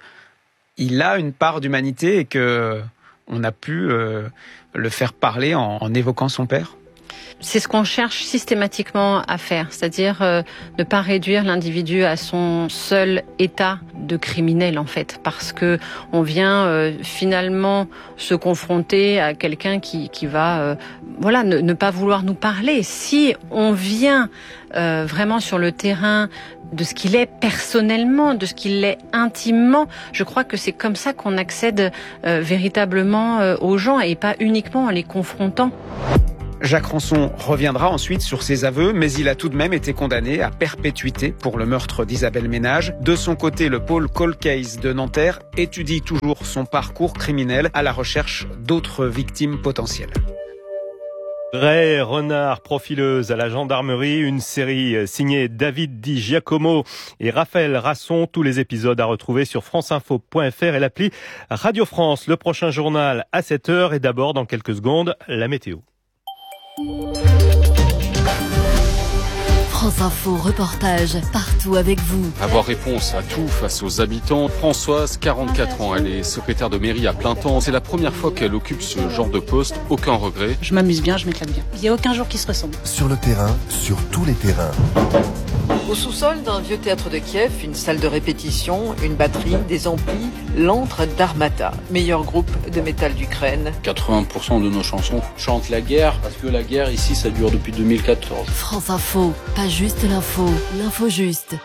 il a une part d'humanité et que on a pu euh, le faire parler en, en évoquant son père. C'est ce qu'on cherche systématiquement à faire, c'est-à-dire euh, ne pas réduire l'individu à son seul état de criminel en fait, parce que on vient euh, finalement se confronter à quelqu'un qui qui va euh, voilà ne, ne pas vouloir nous parler. Si on vient euh, vraiment sur le terrain de ce qu'il est personnellement, de ce qu'il est intimement, je crois que c'est comme ça qu'on accède euh, véritablement euh, aux gens et pas uniquement en les confrontant. Jacques Rançon reviendra ensuite sur ses aveux, mais il a tout de même été condamné à perpétuité pour le meurtre d'Isabelle Ménage. De son côté, le pôle Cold Case de Nanterre étudie toujours son parcours criminel à la recherche d'autres victimes potentielles. Ray Renard, profileuse à la gendarmerie, une série signée David Di Giacomo et Raphaël Rasson. Tous les épisodes à retrouver sur franceinfo point f r et l'appli Radio France. Le prochain journal à sept heures et d'abord dans quelques secondes, la météo. France Info, reportage partout avec vous. Avoir réponse à tout face aux habitants. Françoise, quarante-quatre ans, elle est secrétaire de mairie à plein temps. C'est la première fois qu'elle occupe ce genre de poste. Aucun regret. Je m'amuse bien, je m'éclate bien. Il n'y a aucun jour qui se ressemble. Sur le terrain, sur tous les terrains. Au sous-sol d'un vieux théâtre de Kiev, une salle de répétition, une batterie, des amplis, l'antre d'Armata, meilleur groupe de métal d'Ukraine. quatre-vingts pour cent de nos chansons chantent la guerre, parce que la guerre ici, ça dure depuis deux mille quatorze. France Info, pas juste l'info, l'info juste.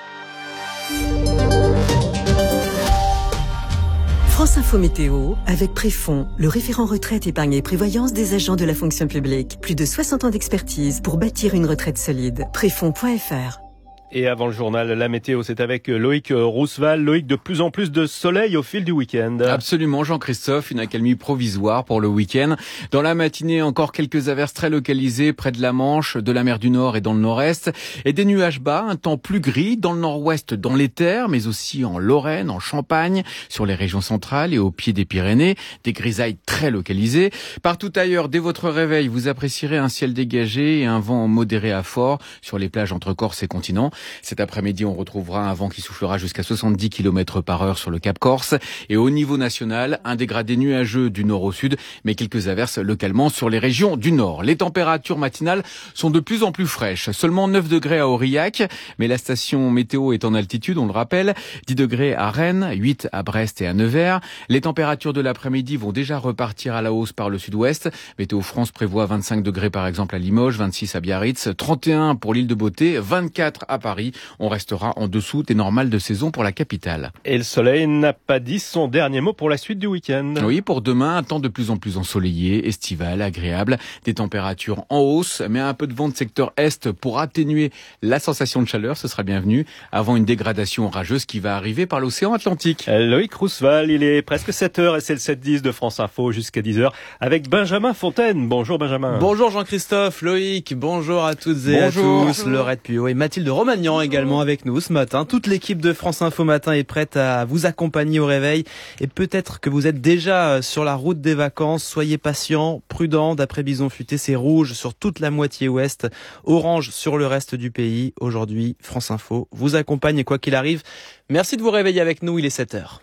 France Info Météo, avec Préfond, le référent retraite, épargne et prévoyance des agents de la fonction publique. Plus de soixante ans d'expertise pour bâtir une retraite solide. Préfond point f r. Et avant le journal, la météo, c'est avec Loïc Rousseval. Loïc, de plus en plus de soleil au fil du week-end. Absolument, Jean-Christophe, une accalmie provisoire pour le week-end. Dans la matinée, encore quelques averses très localisées près de la Manche, de la mer du Nord et dans le Nord-Est. Et des nuages bas, un temps plus gris dans le Nord-Ouest, dans les terres, mais aussi en Lorraine, en Champagne, sur les régions centrales et au pied des Pyrénées. Des grisailles très localisées. Partout ailleurs, dès votre réveil, vous apprécierez un ciel dégagé et un vent modéré à fort sur les plages entre Corse et continent. Cet après-midi, on retrouvera un vent qui soufflera jusqu'à soixante-dix kilomètres par heure sur le Cap Corse. Et au niveau national, un dégradé nuageux du nord au sud, mais quelques averses localement sur les régions du nord. Les températures matinales sont de plus en plus fraîches. Seulement neuf degrés à Aurillac, mais la station météo est en altitude, on le rappelle. dix degrés à Rennes, huit à Brest et à Nevers. Les températures de l'après-midi vont déjà repartir à la hausse par le sud-ouest. Météo France prévoit vingt-cinq degrés par exemple à Limoges, vingt-six à Biarritz, trente et un pour l'île de Beauté, vingt-quatre à Paris. On restera en dessous des normales de saison pour la capitale. Et le soleil n'a pas dit son dernier mot pour la suite du week-end. Oui, pour demain, un temps de plus en plus ensoleillé, estival, agréable, des températures en hausse, mais un peu de vent de secteur est pour atténuer la sensation de chaleur, ce sera bienvenu, avant une dégradation orageuse qui va arriver par l'océan Atlantique. Loïc Rousseval, il est presque sept heures et c'est le sept dix de France Info jusqu'à dix heures avec Benjamin Fontaine. Bonjour Benjamin. Bonjour Jean-Christophe, Loïc, bonjour à toutes et bonjour. à tous. Laurette Puot et Mathilde Romagnan également avec nous ce matin. Toute l'équipe de France Info Matin est prête à vous accompagner au réveil et peut-être que vous êtes déjà sur la route des vacances. Soyez patients, prudents. D'après Bison Futé, c'est rouge sur toute la moitié ouest, orange sur le reste du pays. Aujourd'hui, France Info vous accompagne et quoi qu'il arrive, merci de vous réveiller avec nous, il est sept heures.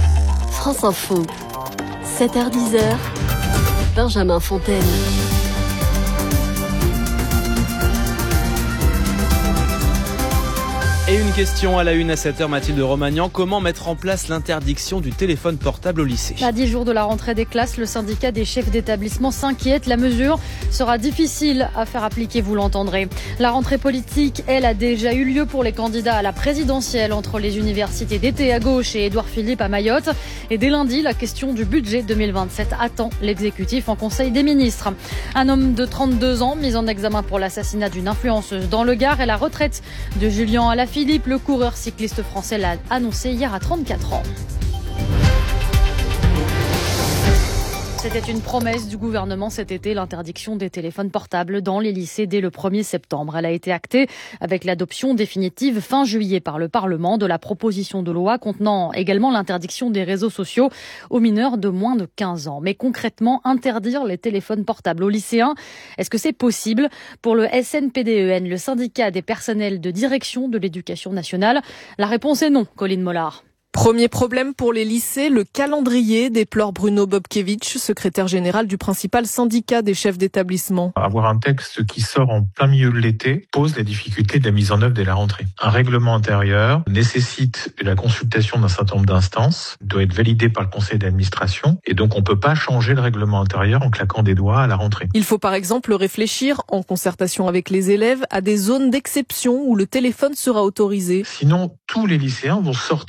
France Info, sept heures dix, Benjamin Fontaine. Et une question à la une à sept heures, Mathilde Romagnan. Comment mettre en place l'interdiction du téléphone portable au lycée ? À dix jours de la rentrée des classes, le syndicat des chefs d'établissement s'inquiète. La mesure sera difficile à faire appliquer, vous l'entendrez. La rentrée politique, elle, a déjà eu lieu pour les candidats à la présidentielle entre les universités d'été à gauche et Édouard Philippe à Mayotte. Et dès lundi, la question du budget deux mille vingt-sept attend l'exécutif en Conseil des ministres. Un homme de trente-deux ans mis en examen pour l'assassinat d'une influenceuse dans le Gard et la retraite de Julien Alaphilippe. Le coureur cycliste français l'a annoncé hier à trente-quatre ans. C'était une promesse du gouvernement cet été, l'interdiction des téléphones portables dans les lycées dès le premier septembre. Elle a été actée avec l'adoption définitive fin juillet par le Parlement de la proposition de loi contenant également l'interdiction des réseaux sociaux aux mineurs de moins de quinze ans. Mais concrètement, interdire les téléphones portables aux lycéens, est-ce que c'est possible ? Pour le S N P D E N, le syndicat des personnels de direction de l'éducation nationale, la réponse est non, Colline Mollard. Premier problème pour les lycées, le calendrier, déplore Bruno Bobkevich, secrétaire général du principal syndicat des chefs d'établissement. Avoir un texte qui sort en plein milieu de l'été pose la difficulté de la mise en œuvre dès la rentrée. Un règlement intérieur nécessite la consultation d'un certain nombre d'instances, doit être validé par le conseil d'administration, et donc on peut pas changer le règlement intérieur en claquant des doigts à la rentrée. Il faut par exemple réfléchir, en concertation avec les élèves, à des zones d'exception où le téléphone sera autorisé. Sinon, tous les lycéens vont sortir à chaque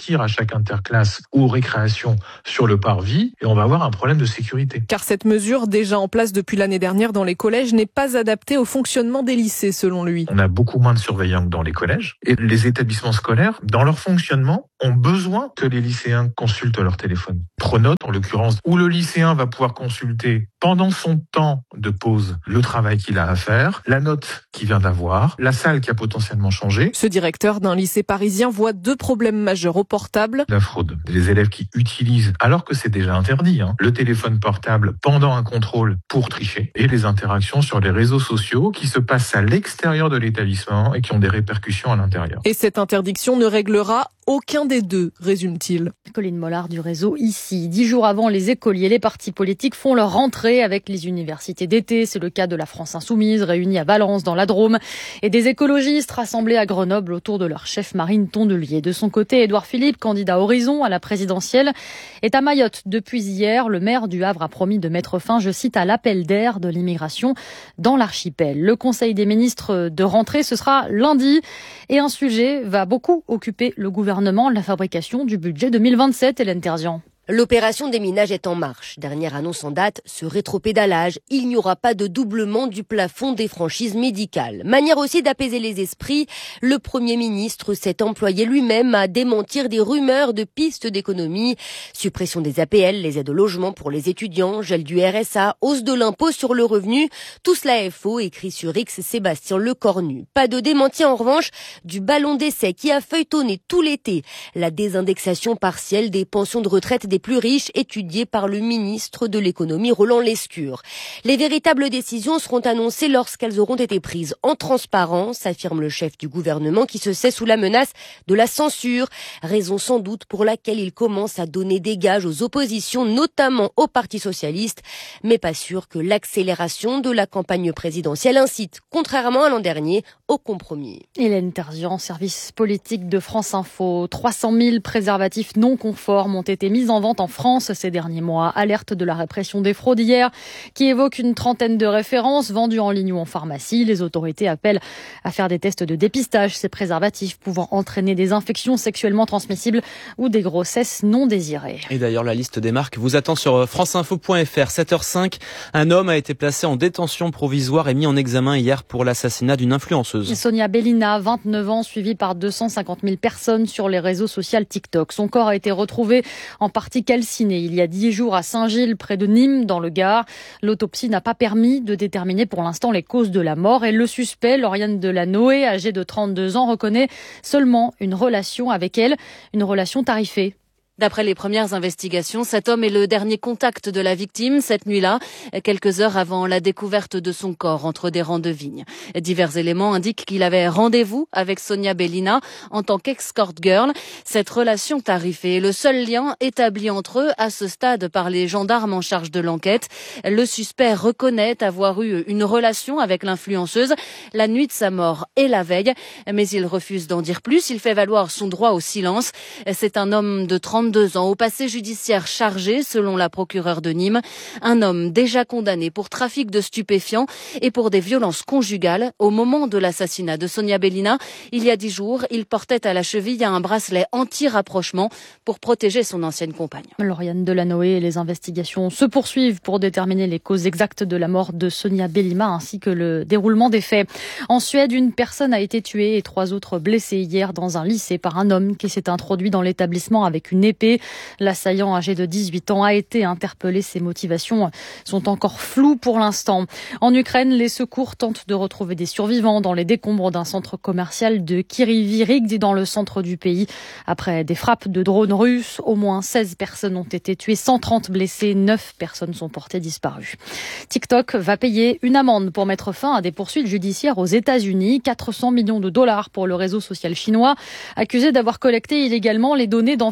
parc interclasse ou aux récréations sur le parvis et on va avoir un problème de sécurité. Car cette mesure, déjà en place depuis l'année dernière dans les collèges, n'est pas adaptée au fonctionnement des lycées, selon lui. On a beaucoup moins de surveillants que dans les collèges et les établissements scolaires, dans leur fonctionnement, ont besoin que les lycéens consultent leur téléphone. Pronote, en l'occurrence, où le lycéen va pouvoir consulter pendant son temps de pause le travail qu'il a à faire, la note qu'il vient d'avoir, la salle qui a potentiellement changé. Ce directeur d'un lycée parisien voit deux problèmes majeurs au portable. La fraude. Les élèves qui utilisent, alors que c'est déjà interdit, hein, le téléphone portable pendant un contrôle pour tricher et les interactions sur les réseaux sociaux qui se passent à l'extérieur de l'établissement et qui ont des répercussions à l'intérieur. Et cette interdiction ne réglera aucun des deux, résume-t-il. Colline Mollard du réseau Ici. Dix jours avant, les écoliers et les partis politiques font leur rentrée avec les universités d'été. C'est le cas de la France Insoumise, réunie à Valence dans la Drôme, et des écologistes rassemblés à Grenoble autour de leur chef Marine Tondelier. De son côté, Édouard Philippe, candidat Horizon à la présidentielle, est à Mayotte depuis hier. Le maire du Havre a promis de mettre fin, je cite, à l'appel d'air de l'immigration dans l'archipel. Le Conseil des ministres de rentrée, ce sera lundi. Et un sujet va beaucoup occuper le gouvernement, la fabrication du budget deux mille vingt-sept, Hélène Terzian. L'opération des ménages est en marche. Dernière annonce en date, ce rétropédalage. Il n'y aura pas de doublement du plafond des franchises médicales. Manière aussi d'apaiser les esprits. Le Premier ministre s'est employé lui-même à démentir des rumeurs de pistes d'économie. Suppression des A P L, les aides au logement pour les étudiants, gel du R S A, hausse de l'impôt sur le revenu. Tout cela est faux, écrit sur X Sébastien Lecornu. Pas de démenti en revanche du ballon d'essai qui a feuilletonné tout l'été. La désindexation partielle des pensions de retraite des plus riches, étudiée par le ministre de l'économie Roland Lescure. Les véritables décisions seront annoncées lorsqu'elles auront été prises en transparence, affirme le chef du gouvernement qui se sait sous la menace de la censure, raison sans doute pour laquelle il commence à donner des gages aux oppositions, notamment au Parti socialiste, mais pas sûr que l'accélération de la campagne présidentielle incite, contrairement à l'an dernier, au compromis. Hélène Terzian, service politique de France Info. trois cent mille préservatifs non conformes ont été mis en vente en France ces derniers mois. Alerte de la répression des fraudes hier, qui évoque une trentaine de références vendues en ligne ou en pharmacie. Les autorités appellent à faire des tests de dépistage, ces préservatifs pouvant entraîner des infections sexuellement transmissibles ou des grossesses non désirées. Et d'ailleurs, la liste des marques vous attend sur franceinfo point f r. sept heures cinq, un homme a été placé en détention provisoire et mis en examen hier pour l'assassinat d'une influenceuse. Sonia Bellina, vingt-neuf ans, suivie par deux cent cinquante mille personnes sur les réseaux sociaux TikTok. Son corps a été retrouvé en partie calciné il y a dix jours à Saint-Gilles, près de Nîmes, dans le Gard. L'autopsie n'a pas permis de déterminer pour l'instant les causes de la mort et le suspect, Lauriane Delanoë, âgé de trente-deux ans, reconnaît seulement une relation avec elle, une relation tarifée. D'après les premières investigations, cet homme est le dernier contact de la victime cette nuit-là, quelques heures avant la découverte de son corps entre des rangs de vignes. Divers éléments indiquent qu'il avait rendez-vous avec Sonia Bellina en tant qu'escort girl. Cette relation tarifée est le seul lien établi entre eux à ce stade par les gendarmes en charge de l'enquête. Le suspect reconnaît avoir eu une relation avec l'influenceuse la nuit de sa mort et la veille, mais il refuse d'en dire plus. Il fait valoir son droit au silence. C'est un homme de trente-deux ans, au passé judiciaire chargé, selon la procureure de Nîmes. Un homme déjà condamné pour trafic de stupéfiants et pour des violences conjugales. Au moment de l'assassinat de Sonia Bellina, il y a dix jours, il portait à la cheville un bracelet anti-rapprochement pour protéger son ancienne compagne. Lauriane Delanoë et les investigations se poursuivent pour déterminer les causes exactes de la mort de Sonia Bellina ainsi que le déroulement des faits. En Suède, une personne a été tuée et trois autres blessées hier dans un lycée par un homme qui s'est introduit dans l'établissement avec une épée. L'assaillant âgé de dix-huit ans a été interpellé. Ses motivations sont encore floues pour l'instant. En Ukraine, les secours tentent de retrouver des survivants dans les décombres d'un centre commercial de Kryvyi-Rih dans le centre du pays. Après des frappes de drones russes, au moins seize personnes ont été tuées, cent trente blessées, neuf personnes sont portées disparues. TikTok va payer une amende pour mettre fin à des poursuites judiciaires aux États-Unis. quatre cents millions de dollars pour le réseau social chinois, accusé d'avoir collecté illégalement les données d'enfants de moins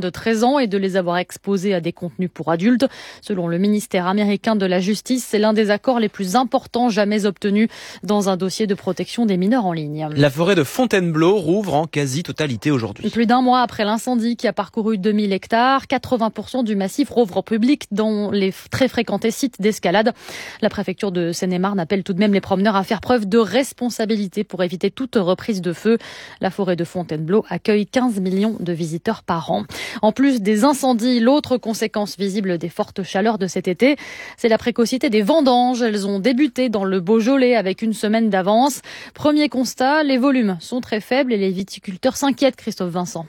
de treize ans et de les avoir exposés à des contenus pour adultes. Selon le ministère américain de la Justice, c'est l'un des accords les plus importants jamais obtenus dans un dossier de protection des mineurs en ligne. La forêt de Fontainebleau rouvre en quasi-totalité aujourd'hui. Plus d'un mois après l'incendie qui a parcouru deux mille hectares, quatre-vingts pour cent du massif rouvre au public dans les très fréquentés sites d'escalade. La préfecture de Seine-et-Marne appelle tout de même les promeneurs à faire preuve de responsabilité pour éviter toute reprise de feu. La forêt de Fontainebleau accueille quinze millions de visiteurs par an. En plus des incendies, l'autre conséquence visible des fortes chaleurs de cet été, c'est la précocité des vendanges. Elles ont débuté dans le Beaujolais avec une semaine d'avance. Premier constat, les volumes sont très faibles et les viticulteurs s'inquiètent, Christophe Vincent.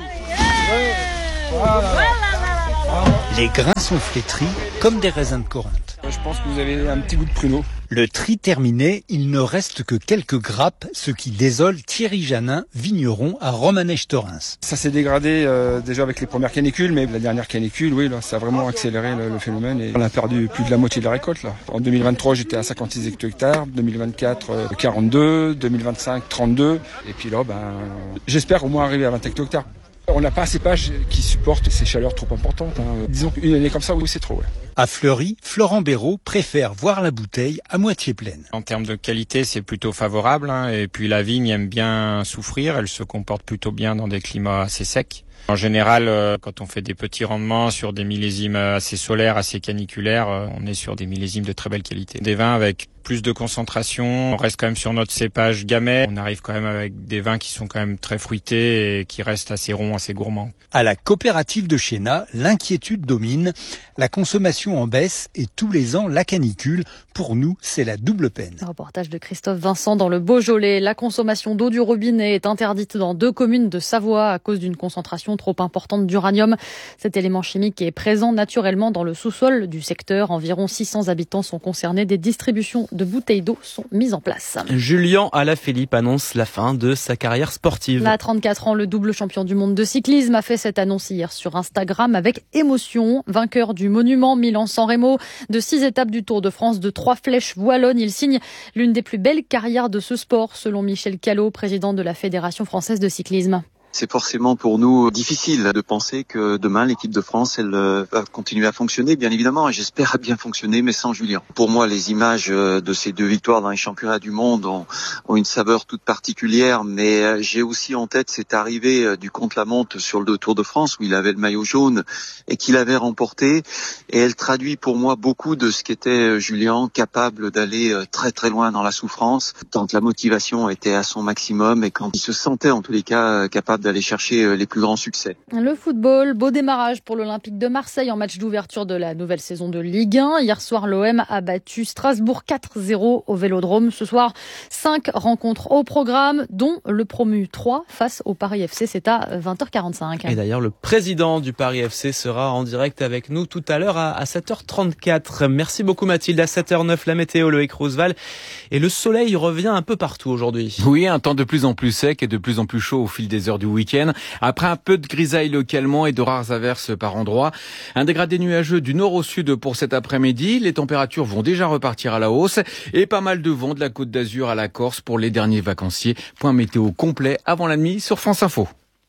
Les grains sont flétris comme des raisins de Corinthe. Je pense que vous avez un petit goût de pruneau. Le tri terminé, il ne reste que quelques grappes, ce qui désole Thierry Janin, vigneron à Romanèche-Thorens. Ça s'est dégradé euh, déjà avec les premières canicules, mais la dernière canicule, oui, là, ça a vraiment accéléré le, le phénomène et on a perdu plus de la moitié de la récolte. Là. En deux mille vingt-trois, j'étais à cinquante-six hectares, deux mille vingt-quatre, euh, quarante-deux, deux mille vingt-cinq, trente-deux, et puis là, ben, j'espère au moins arriver à vingt hectares. On n'a pas un cépage qui supporte ces chaleurs trop importantes. Hein. Disons qu'une année comme ça, oui, c'est trop. Ouais. À Fleury, Florent Béraud préfère voir la bouteille à moitié pleine. En termes de qualité, c'est plutôt favorable. Hein. Et puis la vigne aime bien souffrir. Elle se comporte plutôt bien dans des climats assez secs. En général, euh, quand on fait des petits rendements sur des millésimes assez solaires, assez caniculaires, euh, on est sur des millésimes de très belle qualité. Des vins avec plus de concentration, on reste quand même sur notre cépage Gamay. On arrive quand même avec des vins qui sont quand même très fruités et qui restent assez ronds, assez gourmands. À la coopérative de Chéna, l'inquiétude domine. La consommation en baisse et tous les ans la canicule. Pour nous, c'est la double peine. Un reportage de Christophe Vincent dans le Beaujolais. La consommation d'eau du robinet est interdite dans deux communes de Savoie à cause d'une concentration trop importante d'uranium. Cet élément chimique est présent naturellement dans le sous-sol du secteur. Environ six cents habitants sont concernés. Des distributions de bouteilles d'eau sont mises en place. Julien Alaphilippe annonce la fin de sa carrière sportive. À trente-quatre ans, le double champion du monde de cyclisme a fait cette annonce hier sur Instagram avec émotion. Vainqueur du monument Milan-San Remo, de six étapes du Tour de France, de trois flèches wallonnes, il signe l'une des plus belles carrières de ce sport, selon Michel Callot, président de la Fédération française de cyclisme. C'est forcément pour nous difficile de penser que demain l'équipe de France elle va continuer à fonctionner, bien évidemment, et j'espère bien fonctionner, mais sans Julien. Pour moi, les images de ces deux victoires dans les championnats du monde ont, ont une saveur toute particulière, mais j'ai aussi en tête cette arrivée du contre-la-montre sur le Tour de France où il avait le maillot jaune et qu'il avait remporté, et elle traduit pour moi beaucoup de ce qu'était Julien, capable d'aller très très loin dans la souffrance, quand la motivation était à son maximum et quand il se sentait en tous les cas capable d'aller chercher les plus grands succès. Le football, beau démarrage pour l'Olympique de Marseille en match d'ouverture de la nouvelle saison de Ligue un. Hier soir, l'O M a battu Strasbourg quatre zéro au Vélodrome. Ce soir, cinq rencontres au programme, dont le promu trois face au Paris F C. C'est à vingt heures quarante-cinq. Et d'ailleurs, le président du Paris F C sera en direct avec nous tout à l'heure à sept heures trente-quatre. Merci beaucoup Mathilde. À sept heures neuf, la météo, Loïc Roosevelt. Et le soleil revient un peu partout aujourd'hui. Oui, un temps de plus en plus sec et de plus en plus chaud au fil des heures du week-end. Après un peu de grisaille localement et de rares averses par endroits, un dégradé nuageux du nord au sud pour cet après-midi. Les températures vont déjà repartir à la hausse et pas mal de vent de la Côte d'Azur à la Corse pour les derniers vacanciers. Point météo complet avant la nuit sur France Info.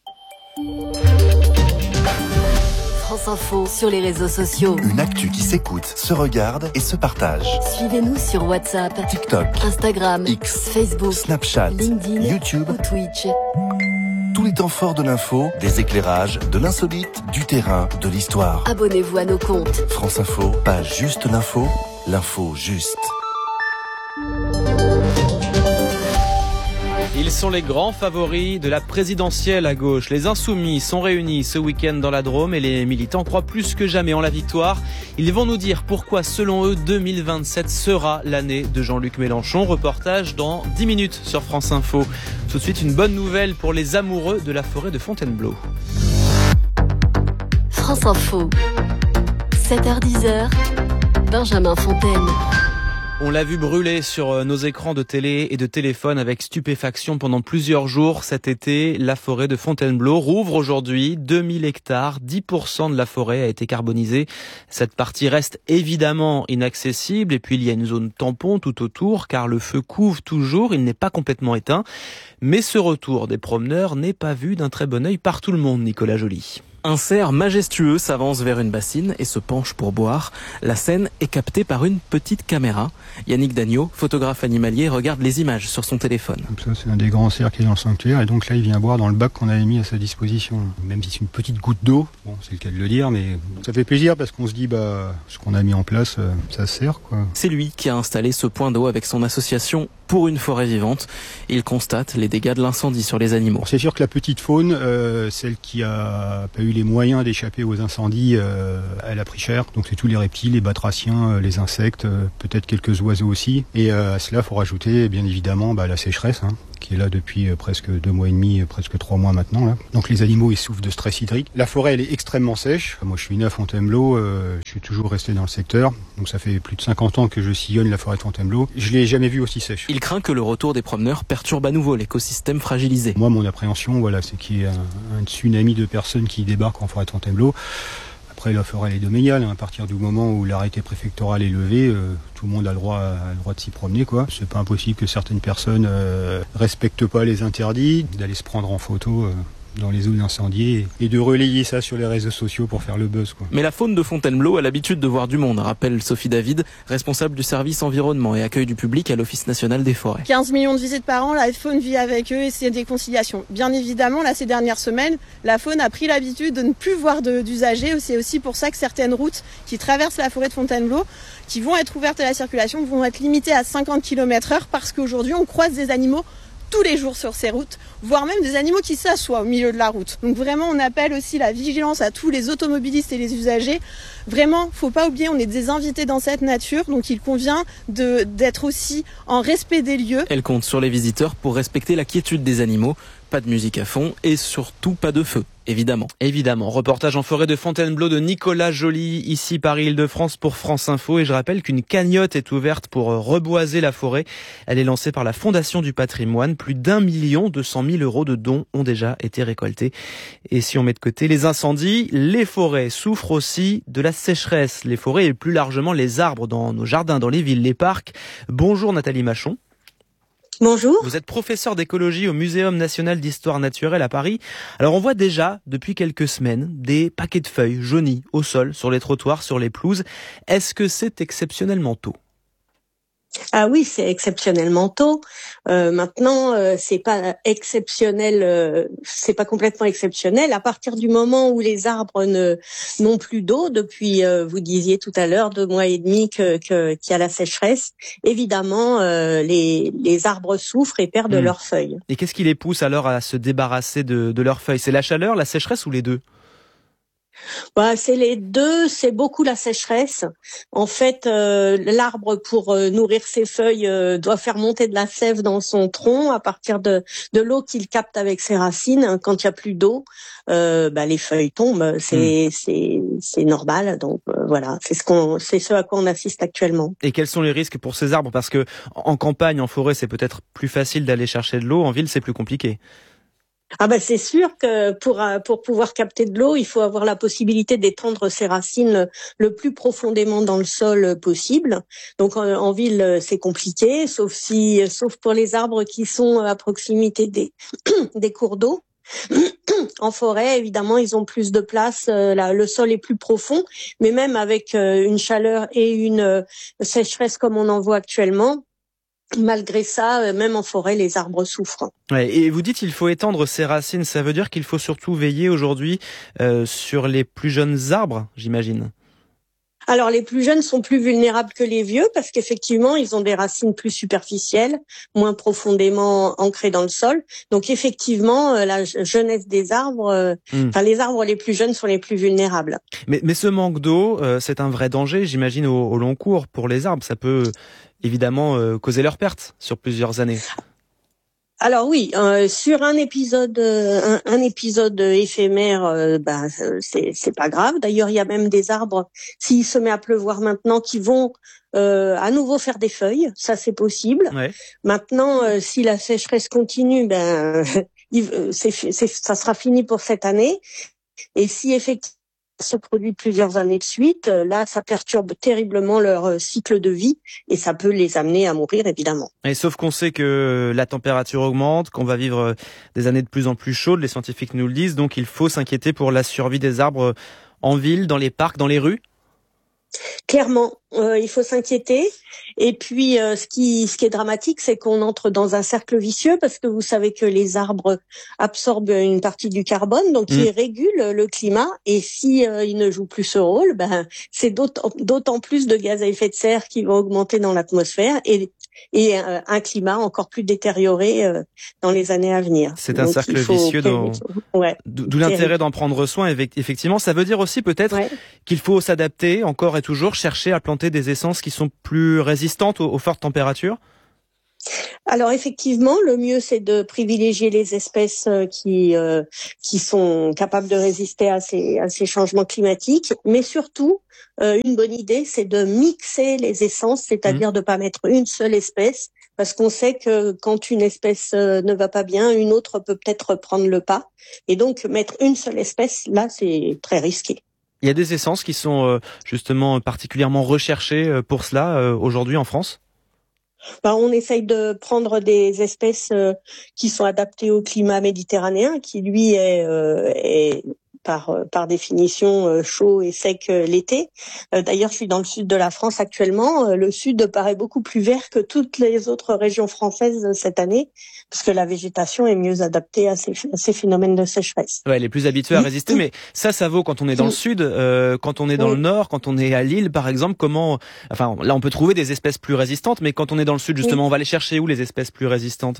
France Info sur les réseaux sociaux. Une actu qui s'écoute, se regarde et se partage. Suivez-nous sur WhatsApp, TikTok, Instagram, X, Facebook, Snapchat, LinkedIn, YouTube ou Twitch. Tous les temps forts de l'info, des éclairages, de l'insolite, du terrain, de l'histoire. Abonnez-vous à nos comptes. France Info, pas juste l'info, l'info juste. Ils sont les grands favoris de la présidentielle à gauche. Les Insoumis sont réunis ce week-end dans la Drôme et les militants croient plus que jamais en la victoire. Ils vont nous dire pourquoi, selon eux, deux mille vingt-sept sera l'année de Jean-Luc Mélenchon. Reportage dans dix minutes sur France Info. Tout de suite, une bonne nouvelle pour les amoureux de la forêt de Fontainebleau. France Info, sept heures dix, Benjamin Fontaine. On l'a vu brûler sur nos écrans de télé et de téléphone avec stupéfaction pendant plusieurs jours cet été. La forêt de Fontainebleau rouvre aujourd'hui deux mille hectares. dix pour cent de la forêt a été carbonisée. Cette partie reste évidemment inaccessible et puis il y a une zone tampon tout autour car le feu couve toujours. Il n'est pas complètement éteint. Mais ce retour des promeneurs n'est pas vu d'un très bon œil par tout le monde, Nicolas Joly. Un cerf majestueux s'avance vers une bassine et se penche pour boire. La scène est captée par une petite caméra. Yannick Dagneau, photographe animalier, regarde les images sur son téléphone. Donc ça, c'est un des grands cerfs qui est dans le sanctuaire et donc là il vient boire dans le bac qu'on avait mis à sa disposition. Même si c'est une petite goutte d'eau, bon c'est le cas de le dire, mais ça fait plaisir parce qu'on se dit bah ce qu'on a mis en place, ça sert quoi. C'est lui qui a installé ce point d'eau avec son association Pour une forêt vivante. Il constate les dégâts de l'incendie sur les animaux. C'est sûr que la petite faune, euh, celle qui a pas eu les moyens d'échapper aux incendies, euh, elle a pris cher. Donc c'est tous les reptiles, les batraciens, euh, les insectes, euh, peut-être quelques oiseaux aussi. Et euh, à cela, il faut rajouter bien évidemment bah, la sécheresse, hein, qui est là depuis euh, presque deux mois et demi, euh, presque trois mois maintenant. Là. Donc les animaux, ils souffrent de stress hydrique. La forêt, elle est extrêmement sèche. Moi, je suis né à Fontainebleau, euh, je suis toujours resté dans le secteur. Donc ça fait plus de cinquante ans que je sillonne la forêt de Fontainebleau. Je l'ai jamais vue aussi sèche. Il craint que le retour des promeneurs perturbe à nouveau l'écosystème fragilisé. Moi, mon appréhension, voilà, c'est qu'il y ait un, un tsunami de personnes qui débarquent en forêt de Fontainebleau. Après, la forêt elle est domaniale. Hein. À partir du moment où l'arrêté préfectoral est levé, euh, tout le monde a le droit, a le droit de s'y promener, quoi. C'est pas impossible que certaines personnes euh, respectent pas les interdits, d'aller se prendre en photo. Euh, dans les zones incendiées et de relayer ça sur les réseaux sociaux pour faire le buzz, quoi. Mais la faune de Fontainebleau a l'habitude de voir du monde, rappelle Sophie David, responsable du service environnement et accueil du public à l'Office national des forêts. quinze millions de visites par an, la faune vit avec eux et c'est des conciliations. Bien évidemment, là, ces dernières semaines, la faune a pris l'habitude de ne plus voir de, d'usagers. C'est aussi pour ça que certaines routes qui traversent la forêt de Fontainebleau, qui vont être ouvertes à la circulation, vont être limitées à cinquante kilomètres heure parce qu'aujourd'hui, on croise des animaux tous les jours sur ces routes, voire même des animaux qui s'assoient au milieu de la route. Donc vraiment, on appelle aussi la vigilance à tous les automobilistes et les usagers. Vraiment, faut pas oublier, on est des invités dans cette nature, donc il convient de, d'être aussi en respect des lieux. Elle compte sur les visiteurs pour respecter la quiétude des animaux. Pas de musique à fond et surtout pas de feu, évidemment. Évidemment. Reportage en forêt de Fontainebleau de Nicolas Joly, ici Paris-Île-de-France pour France Info. Et je rappelle qu'une cagnotte est ouverte pour reboiser la forêt. Elle est lancée par la Fondation du patrimoine. Plus d'un million deux cent mille euros de dons ont déjà été récoltés. Et si on met de côté les incendies, les forêts souffrent aussi de la sécheresse. Les forêts et plus largement les arbres dans nos jardins, dans les villes, les parcs. Bonjour Nathalie Machon. Bonjour. Vous êtes professeur d'écologie au Muséum national d'histoire naturelle à Paris. Alors on voit déjà depuis quelques semaines des paquets de feuilles jaunies au sol, sur les trottoirs, sur les pelouses. Est-ce que c'est exceptionnellement tôt ? Ah oui, c'est exceptionnellement tôt. Euh, maintenant, euh, c'est pas exceptionnel, euh, c'est pas complètement exceptionnel. À partir du moment où les arbres ne n'ont plus d'eau, depuis, euh, vous disiez tout à l'heure, deux mois et demi que, que qu'il y a la sécheresse, évidemment, euh, les les arbres souffrent et perdent mmh. leurs feuilles. Et qu'est-ce qui les pousse alors à se débarrasser de, de leurs feuilles ? C'est la chaleur, la sécheresse ou les deux ? Bah, c'est les deux, c'est beaucoup la sécheresse. En fait, euh, l'arbre, pour euh, nourrir ses feuilles, euh, doit faire monter de la sève dans son tronc à partir de, de l'eau qu'il capte avec ses racines. Quand il n'y a plus d'eau, euh, bah, les feuilles tombent. C'est, mmh. c'est, c'est normal. Donc euh, voilà, c'est ce qu'on, c'est ce à quoi on assiste actuellement. Et quels sont les risques pour ces arbres ? Parce que en campagne, en forêt, c'est peut-être plus facile d'aller chercher de l'eau. En ville, c'est plus compliqué. Ah ben c'est sûr que pour pour pouvoir capter de l'eau, il faut avoir la possibilité d'étendre ses racines le plus profondément dans le sol possible. Donc en, en ville, c'est compliqué, sauf si sauf pour les arbres qui sont à proximité des des cours d'eau. En forêt, évidemment, ils ont plus de place, là, le sol est plus profond, mais même avec une chaleur et une sécheresse comme on en voit actuellement, malgré ça, même en forêt, les arbres souffrent. Ouais, et vous dites qu'il faut étendre ses racines. Ça veut dire qu'il faut surtout veiller aujourd'hui euh, sur les plus jeunes arbres, j'imagine. Alors les plus jeunes sont plus vulnérables que les vieux parce qu'effectivement ils ont des racines plus superficielles, moins profondément ancrées dans le sol. Donc effectivement la jeunesse des arbres, euh, mmh. enfin les arbres les plus jeunes sont les plus vulnérables. Mais, mais ce manque d'eau, euh, c'est un vrai danger, j'imagine au, au long cours pour les arbres. Ça peut évidemment euh, causer leur perte sur plusieurs années. Alors oui, euh, sur un épisode, euh, un, un épisode éphémère, euh, bah, c'est, c'est pas grave. D'ailleurs, il y a même des arbres, s'il se met à pleuvoir maintenant, qui vont euh, à nouveau faire des feuilles. Ça, c'est possible. Ouais. Maintenant, euh, si la sécheresse continue, ben, il, c'est, c'est, ça sera fini pour cette année. Et si effectivement se produit plusieurs années de suite, là, ça perturbe terriblement leur cycle de vie et ça peut les amener à mourir, évidemment. Et sauf qu'on sait que la température augmente, qu'on va vivre des années de plus en plus chaudes, les scientifiques nous le disent, donc il faut s'inquiéter pour la survie des arbres en ville, dans les parcs, dans les rues. Clairement, euh, il faut s'inquiéter. Et puis, euh, ce qui, ce qui est dramatique, c'est qu'on entre dans un cercle vicieux parce que vous savez que les arbres absorbent une partie du carbone, donc mmh. ils régulent le climat. Et si euh, ils ne jouent plus ce rôle, ben c'est d'autant, d'autant plus de gaz à effet de serre qui vont augmenter dans l'atmosphère et et euh, un climat encore plus détérioré euh, dans les années à venir. C'est un donc, cercle vicieux, dont... ouais, d'où l'intérêt d'en prendre soin. Effectivement, ça veut dire aussi peut-être ouais. qu'il faut s'adapter encore et toujours, chercher à planter des essences qui sont plus résistantes aux, aux fortes températures. Alors effectivement, le mieux c'est de privilégier les espèces qui euh, qui sont capables de résister à ces à ces changements climatiques, mais surtout euh, une bonne idée c'est de mixer les essences, c'est-à-dire mmh. de pas mettre une seule espèce, parce qu'on sait que quand une espèce euh, ne va pas bien, une autre peut peut-être prendre le pas, et donc mettre une seule espèce là c'est très risqué. Il y a des essences qui sont euh, justement particulièrement recherchées pour cela euh, aujourd'hui en France. Ben, on essaye de prendre des espèces euh, qui sont adaptées au climat méditerranéen, qui lui est, euh, est par par définition euh, chaud et sec euh, l'été. Euh, d'ailleurs, je suis dans le sud de la France actuellement. Euh, le sud paraît beaucoup plus vert que toutes les autres régions françaises cette année, parce que la végétation est mieux adaptée à ces, à ces phénomènes de sécheresse. Ouais, elle est plus habituée à résister, mais ça, ça vaut quand on est dans le sud, euh, quand on est dans oui. le nord, quand on est à Lille, par exemple. Comment, enfin, là, on peut trouver des espèces plus résistantes, mais quand on est dans le sud, justement, oui. on va les chercher où les espèces plus résistantes?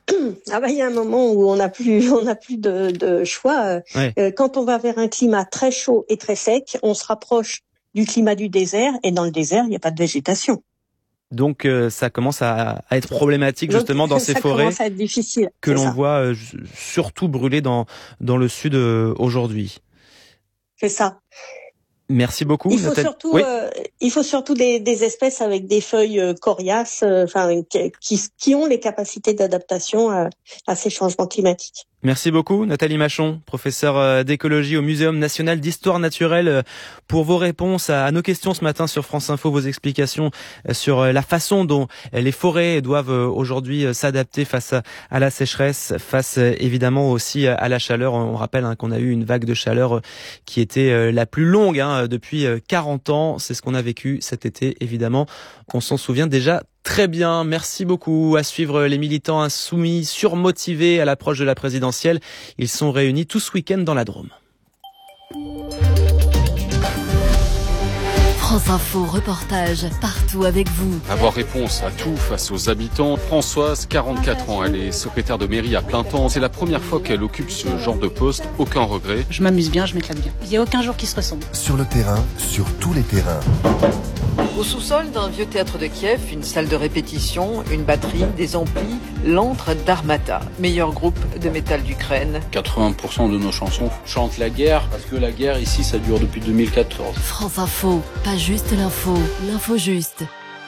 Ah bah il y a un moment où on n'a plus, on n'a plus de, de choix. Ouais. Euh, quand on va vers un climat très chaud et très sec, on se rapproche du climat du désert, et dans le désert, il n'y a pas de végétation. Donc euh, ça commence à, à être problématique justement Donc, dans ces ça forêts commence à être difficile, que l'on ça. voit euh, surtout brûler dans dans le sud euh, aujourd'hui. C'est ça. Merci beaucoup. Il faut Nathalie. surtout, oui. euh, il faut surtout des, des espèces avec des feuilles euh, coriaces, enfin euh, qui, qui ont les capacités d'adaptation à, à ces changements climatiques. Merci beaucoup, Nathalie Machon, professeure d'écologie au Muséum national d'histoire naturelle, pour vos réponses à nos questions ce matin sur France Info, vos explications sur la façon dont les forêts doivent aujourd'hui s'adapter face à la sécheresse, face évidemment aussi à la chaleur. On rappelle hein, qu'on a eu une vague de chaleur qui était la plus longue hein, depuis quarante ans. C'est ce qu'on a vécu cet été, évidemment. On s'en souvient déjà très bien. Merci beaucoup. À suivre les militants insoumis surmotivés à l'approche de la présidentielle. Ils sont réunis tout ce week-end dans la Drôme. France Info, reportage partout avec vous. Avoir réponse à tout face aux habitants. Françoise, quarante-quatre ans, elle est secrétaire de mairie à plein temps. C'est la première fois qu'elle occupe ce genre de poste. Aucun regret. Je m'amuse bien, je m'éclate bien. Il n'y a aucun jour qui se ressemble. Sur le terrain, sur tous les terrains. Au sous-sol d'un vieux théâtre de Kiev, une salle de répétition, une batterie, des amplis, l'antre d'Armata, meilleur groupe de métal d'Ukraine. quatre-vingts pour cent de nos chansons chantent la guerre, parce que la guerre ici, ça dure depuis deux mille quatorze. France Info, pas juste l'info, l'info juste.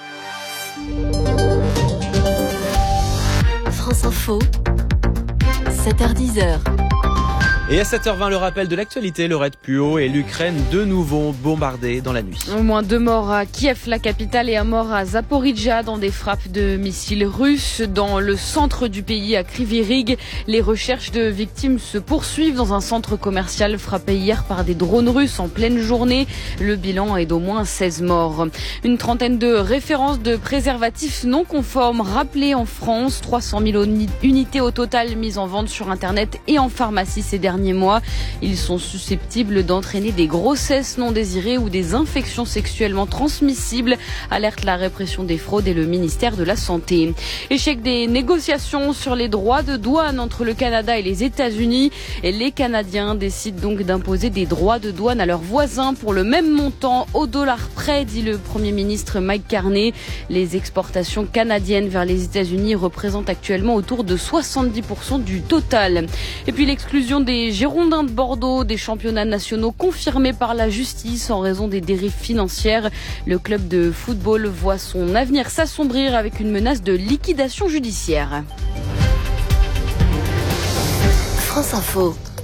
France Info, sept heures dix. Et à sept heures vingt, le rappel de l'actualité, Laurette Puot et l'Ukraine de nouveau bombardée dans la nuit. Au moins deux morts à Kiev, la capitale, et un mort à Zaporijia dans des frappes de missiles russes. Dans le centre du pays, à Kryvyi Rih, les recherches de victimes se poursuivent dans un centre commercial frappé hier par des drones russes en pleine journée. Le bilan est d'au moins seize morts. Une trentaine de références de préservatifs non conformes rappelées en France. trois cent mille unités au total mises en vente sur Internet et en pharmacie ces derniers mois. Ils sont susceptibles d'entraîner des grossesses non désirées ou des infections sexuellement transmissibles, alerte la répression des fraudes et le ministère de la Santé. Échec des négociations sur les droits de douane entre le Canada et les États-Unis. Et les Canadiens décident donc d'imposer des droits de douane à leurs voisins pour le même montant au dollar près, dit le Premier ministre Mike Carney. Les exportations canadiennes vers les États-Unis représentent actuellement autour de soixante-dix pour cent du total. Et puis l'exclusion des Girondins de Bordeaux des championnats nationaux confirmés par la justice en raison des dérives financières. Le club de football voit son avenir s'assombrir avec une menace de liquidation judiciaire. France Info.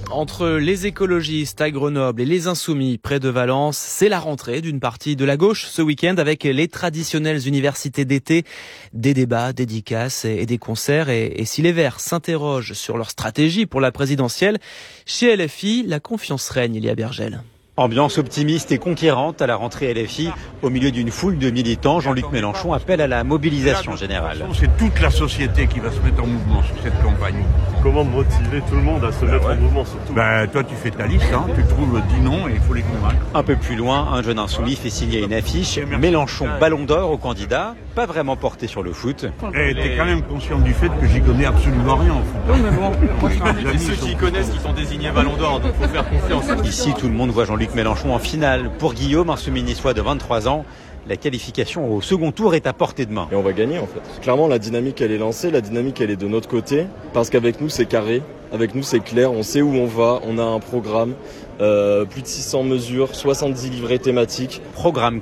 Entre les écologistes à Grenoble et les insoumis près de Valence, c'est la rentrée d'une partie de la gauche ce week-end avec les traditionnelles universités d'été, des débats, dédicaces et des concerts. Et, et si les Verts s'interrogent sur leur stratégie pour la présidentielle, chez L F I, la confiance règne, Elia Bergel. Ambiance optimiste et conquérante à la rentrée L F I. Au milieu d'une foule de militants, Jean-Luc Mélenchon appelle à la mobilisation générale. C'est toute la société qui va se mettre en mouvement sur cette campagne. Comment motiver tout le monde à se mettre ouais. en mouvement surtout ben, toi tu fais ta liste, hein, tu trouves dix noms et il faut les convaincre. Un peu plus loin, un jeune insoumis fait signer une affiche. Mélenchon ballon d'or au candidat, pas vraiment porté sur le foot. Et t'es quand même conscient du fait que j'y connais absolument rien en foot. Oui, mais bon, moi, je et ceux qui connaissent qui sont désignés ballon d'or, donc faut faire confiance. Ici tout le monde voit Jean-Luc Mélenchon en finale. Pour Guillaume, insoumis niçois de vingt-trois ans, la qualification au second tour est à portée de main. Et on va gagner en fait. Clairement la dynamique elle est lancée, la dynamique elle est de notre côté, parce qu'avec nous c'est carré, avec nous c'est clair, on sait où on va, on a un programme, euh, plus de six cents mesures, soixante-dix livrets thématiques. Programme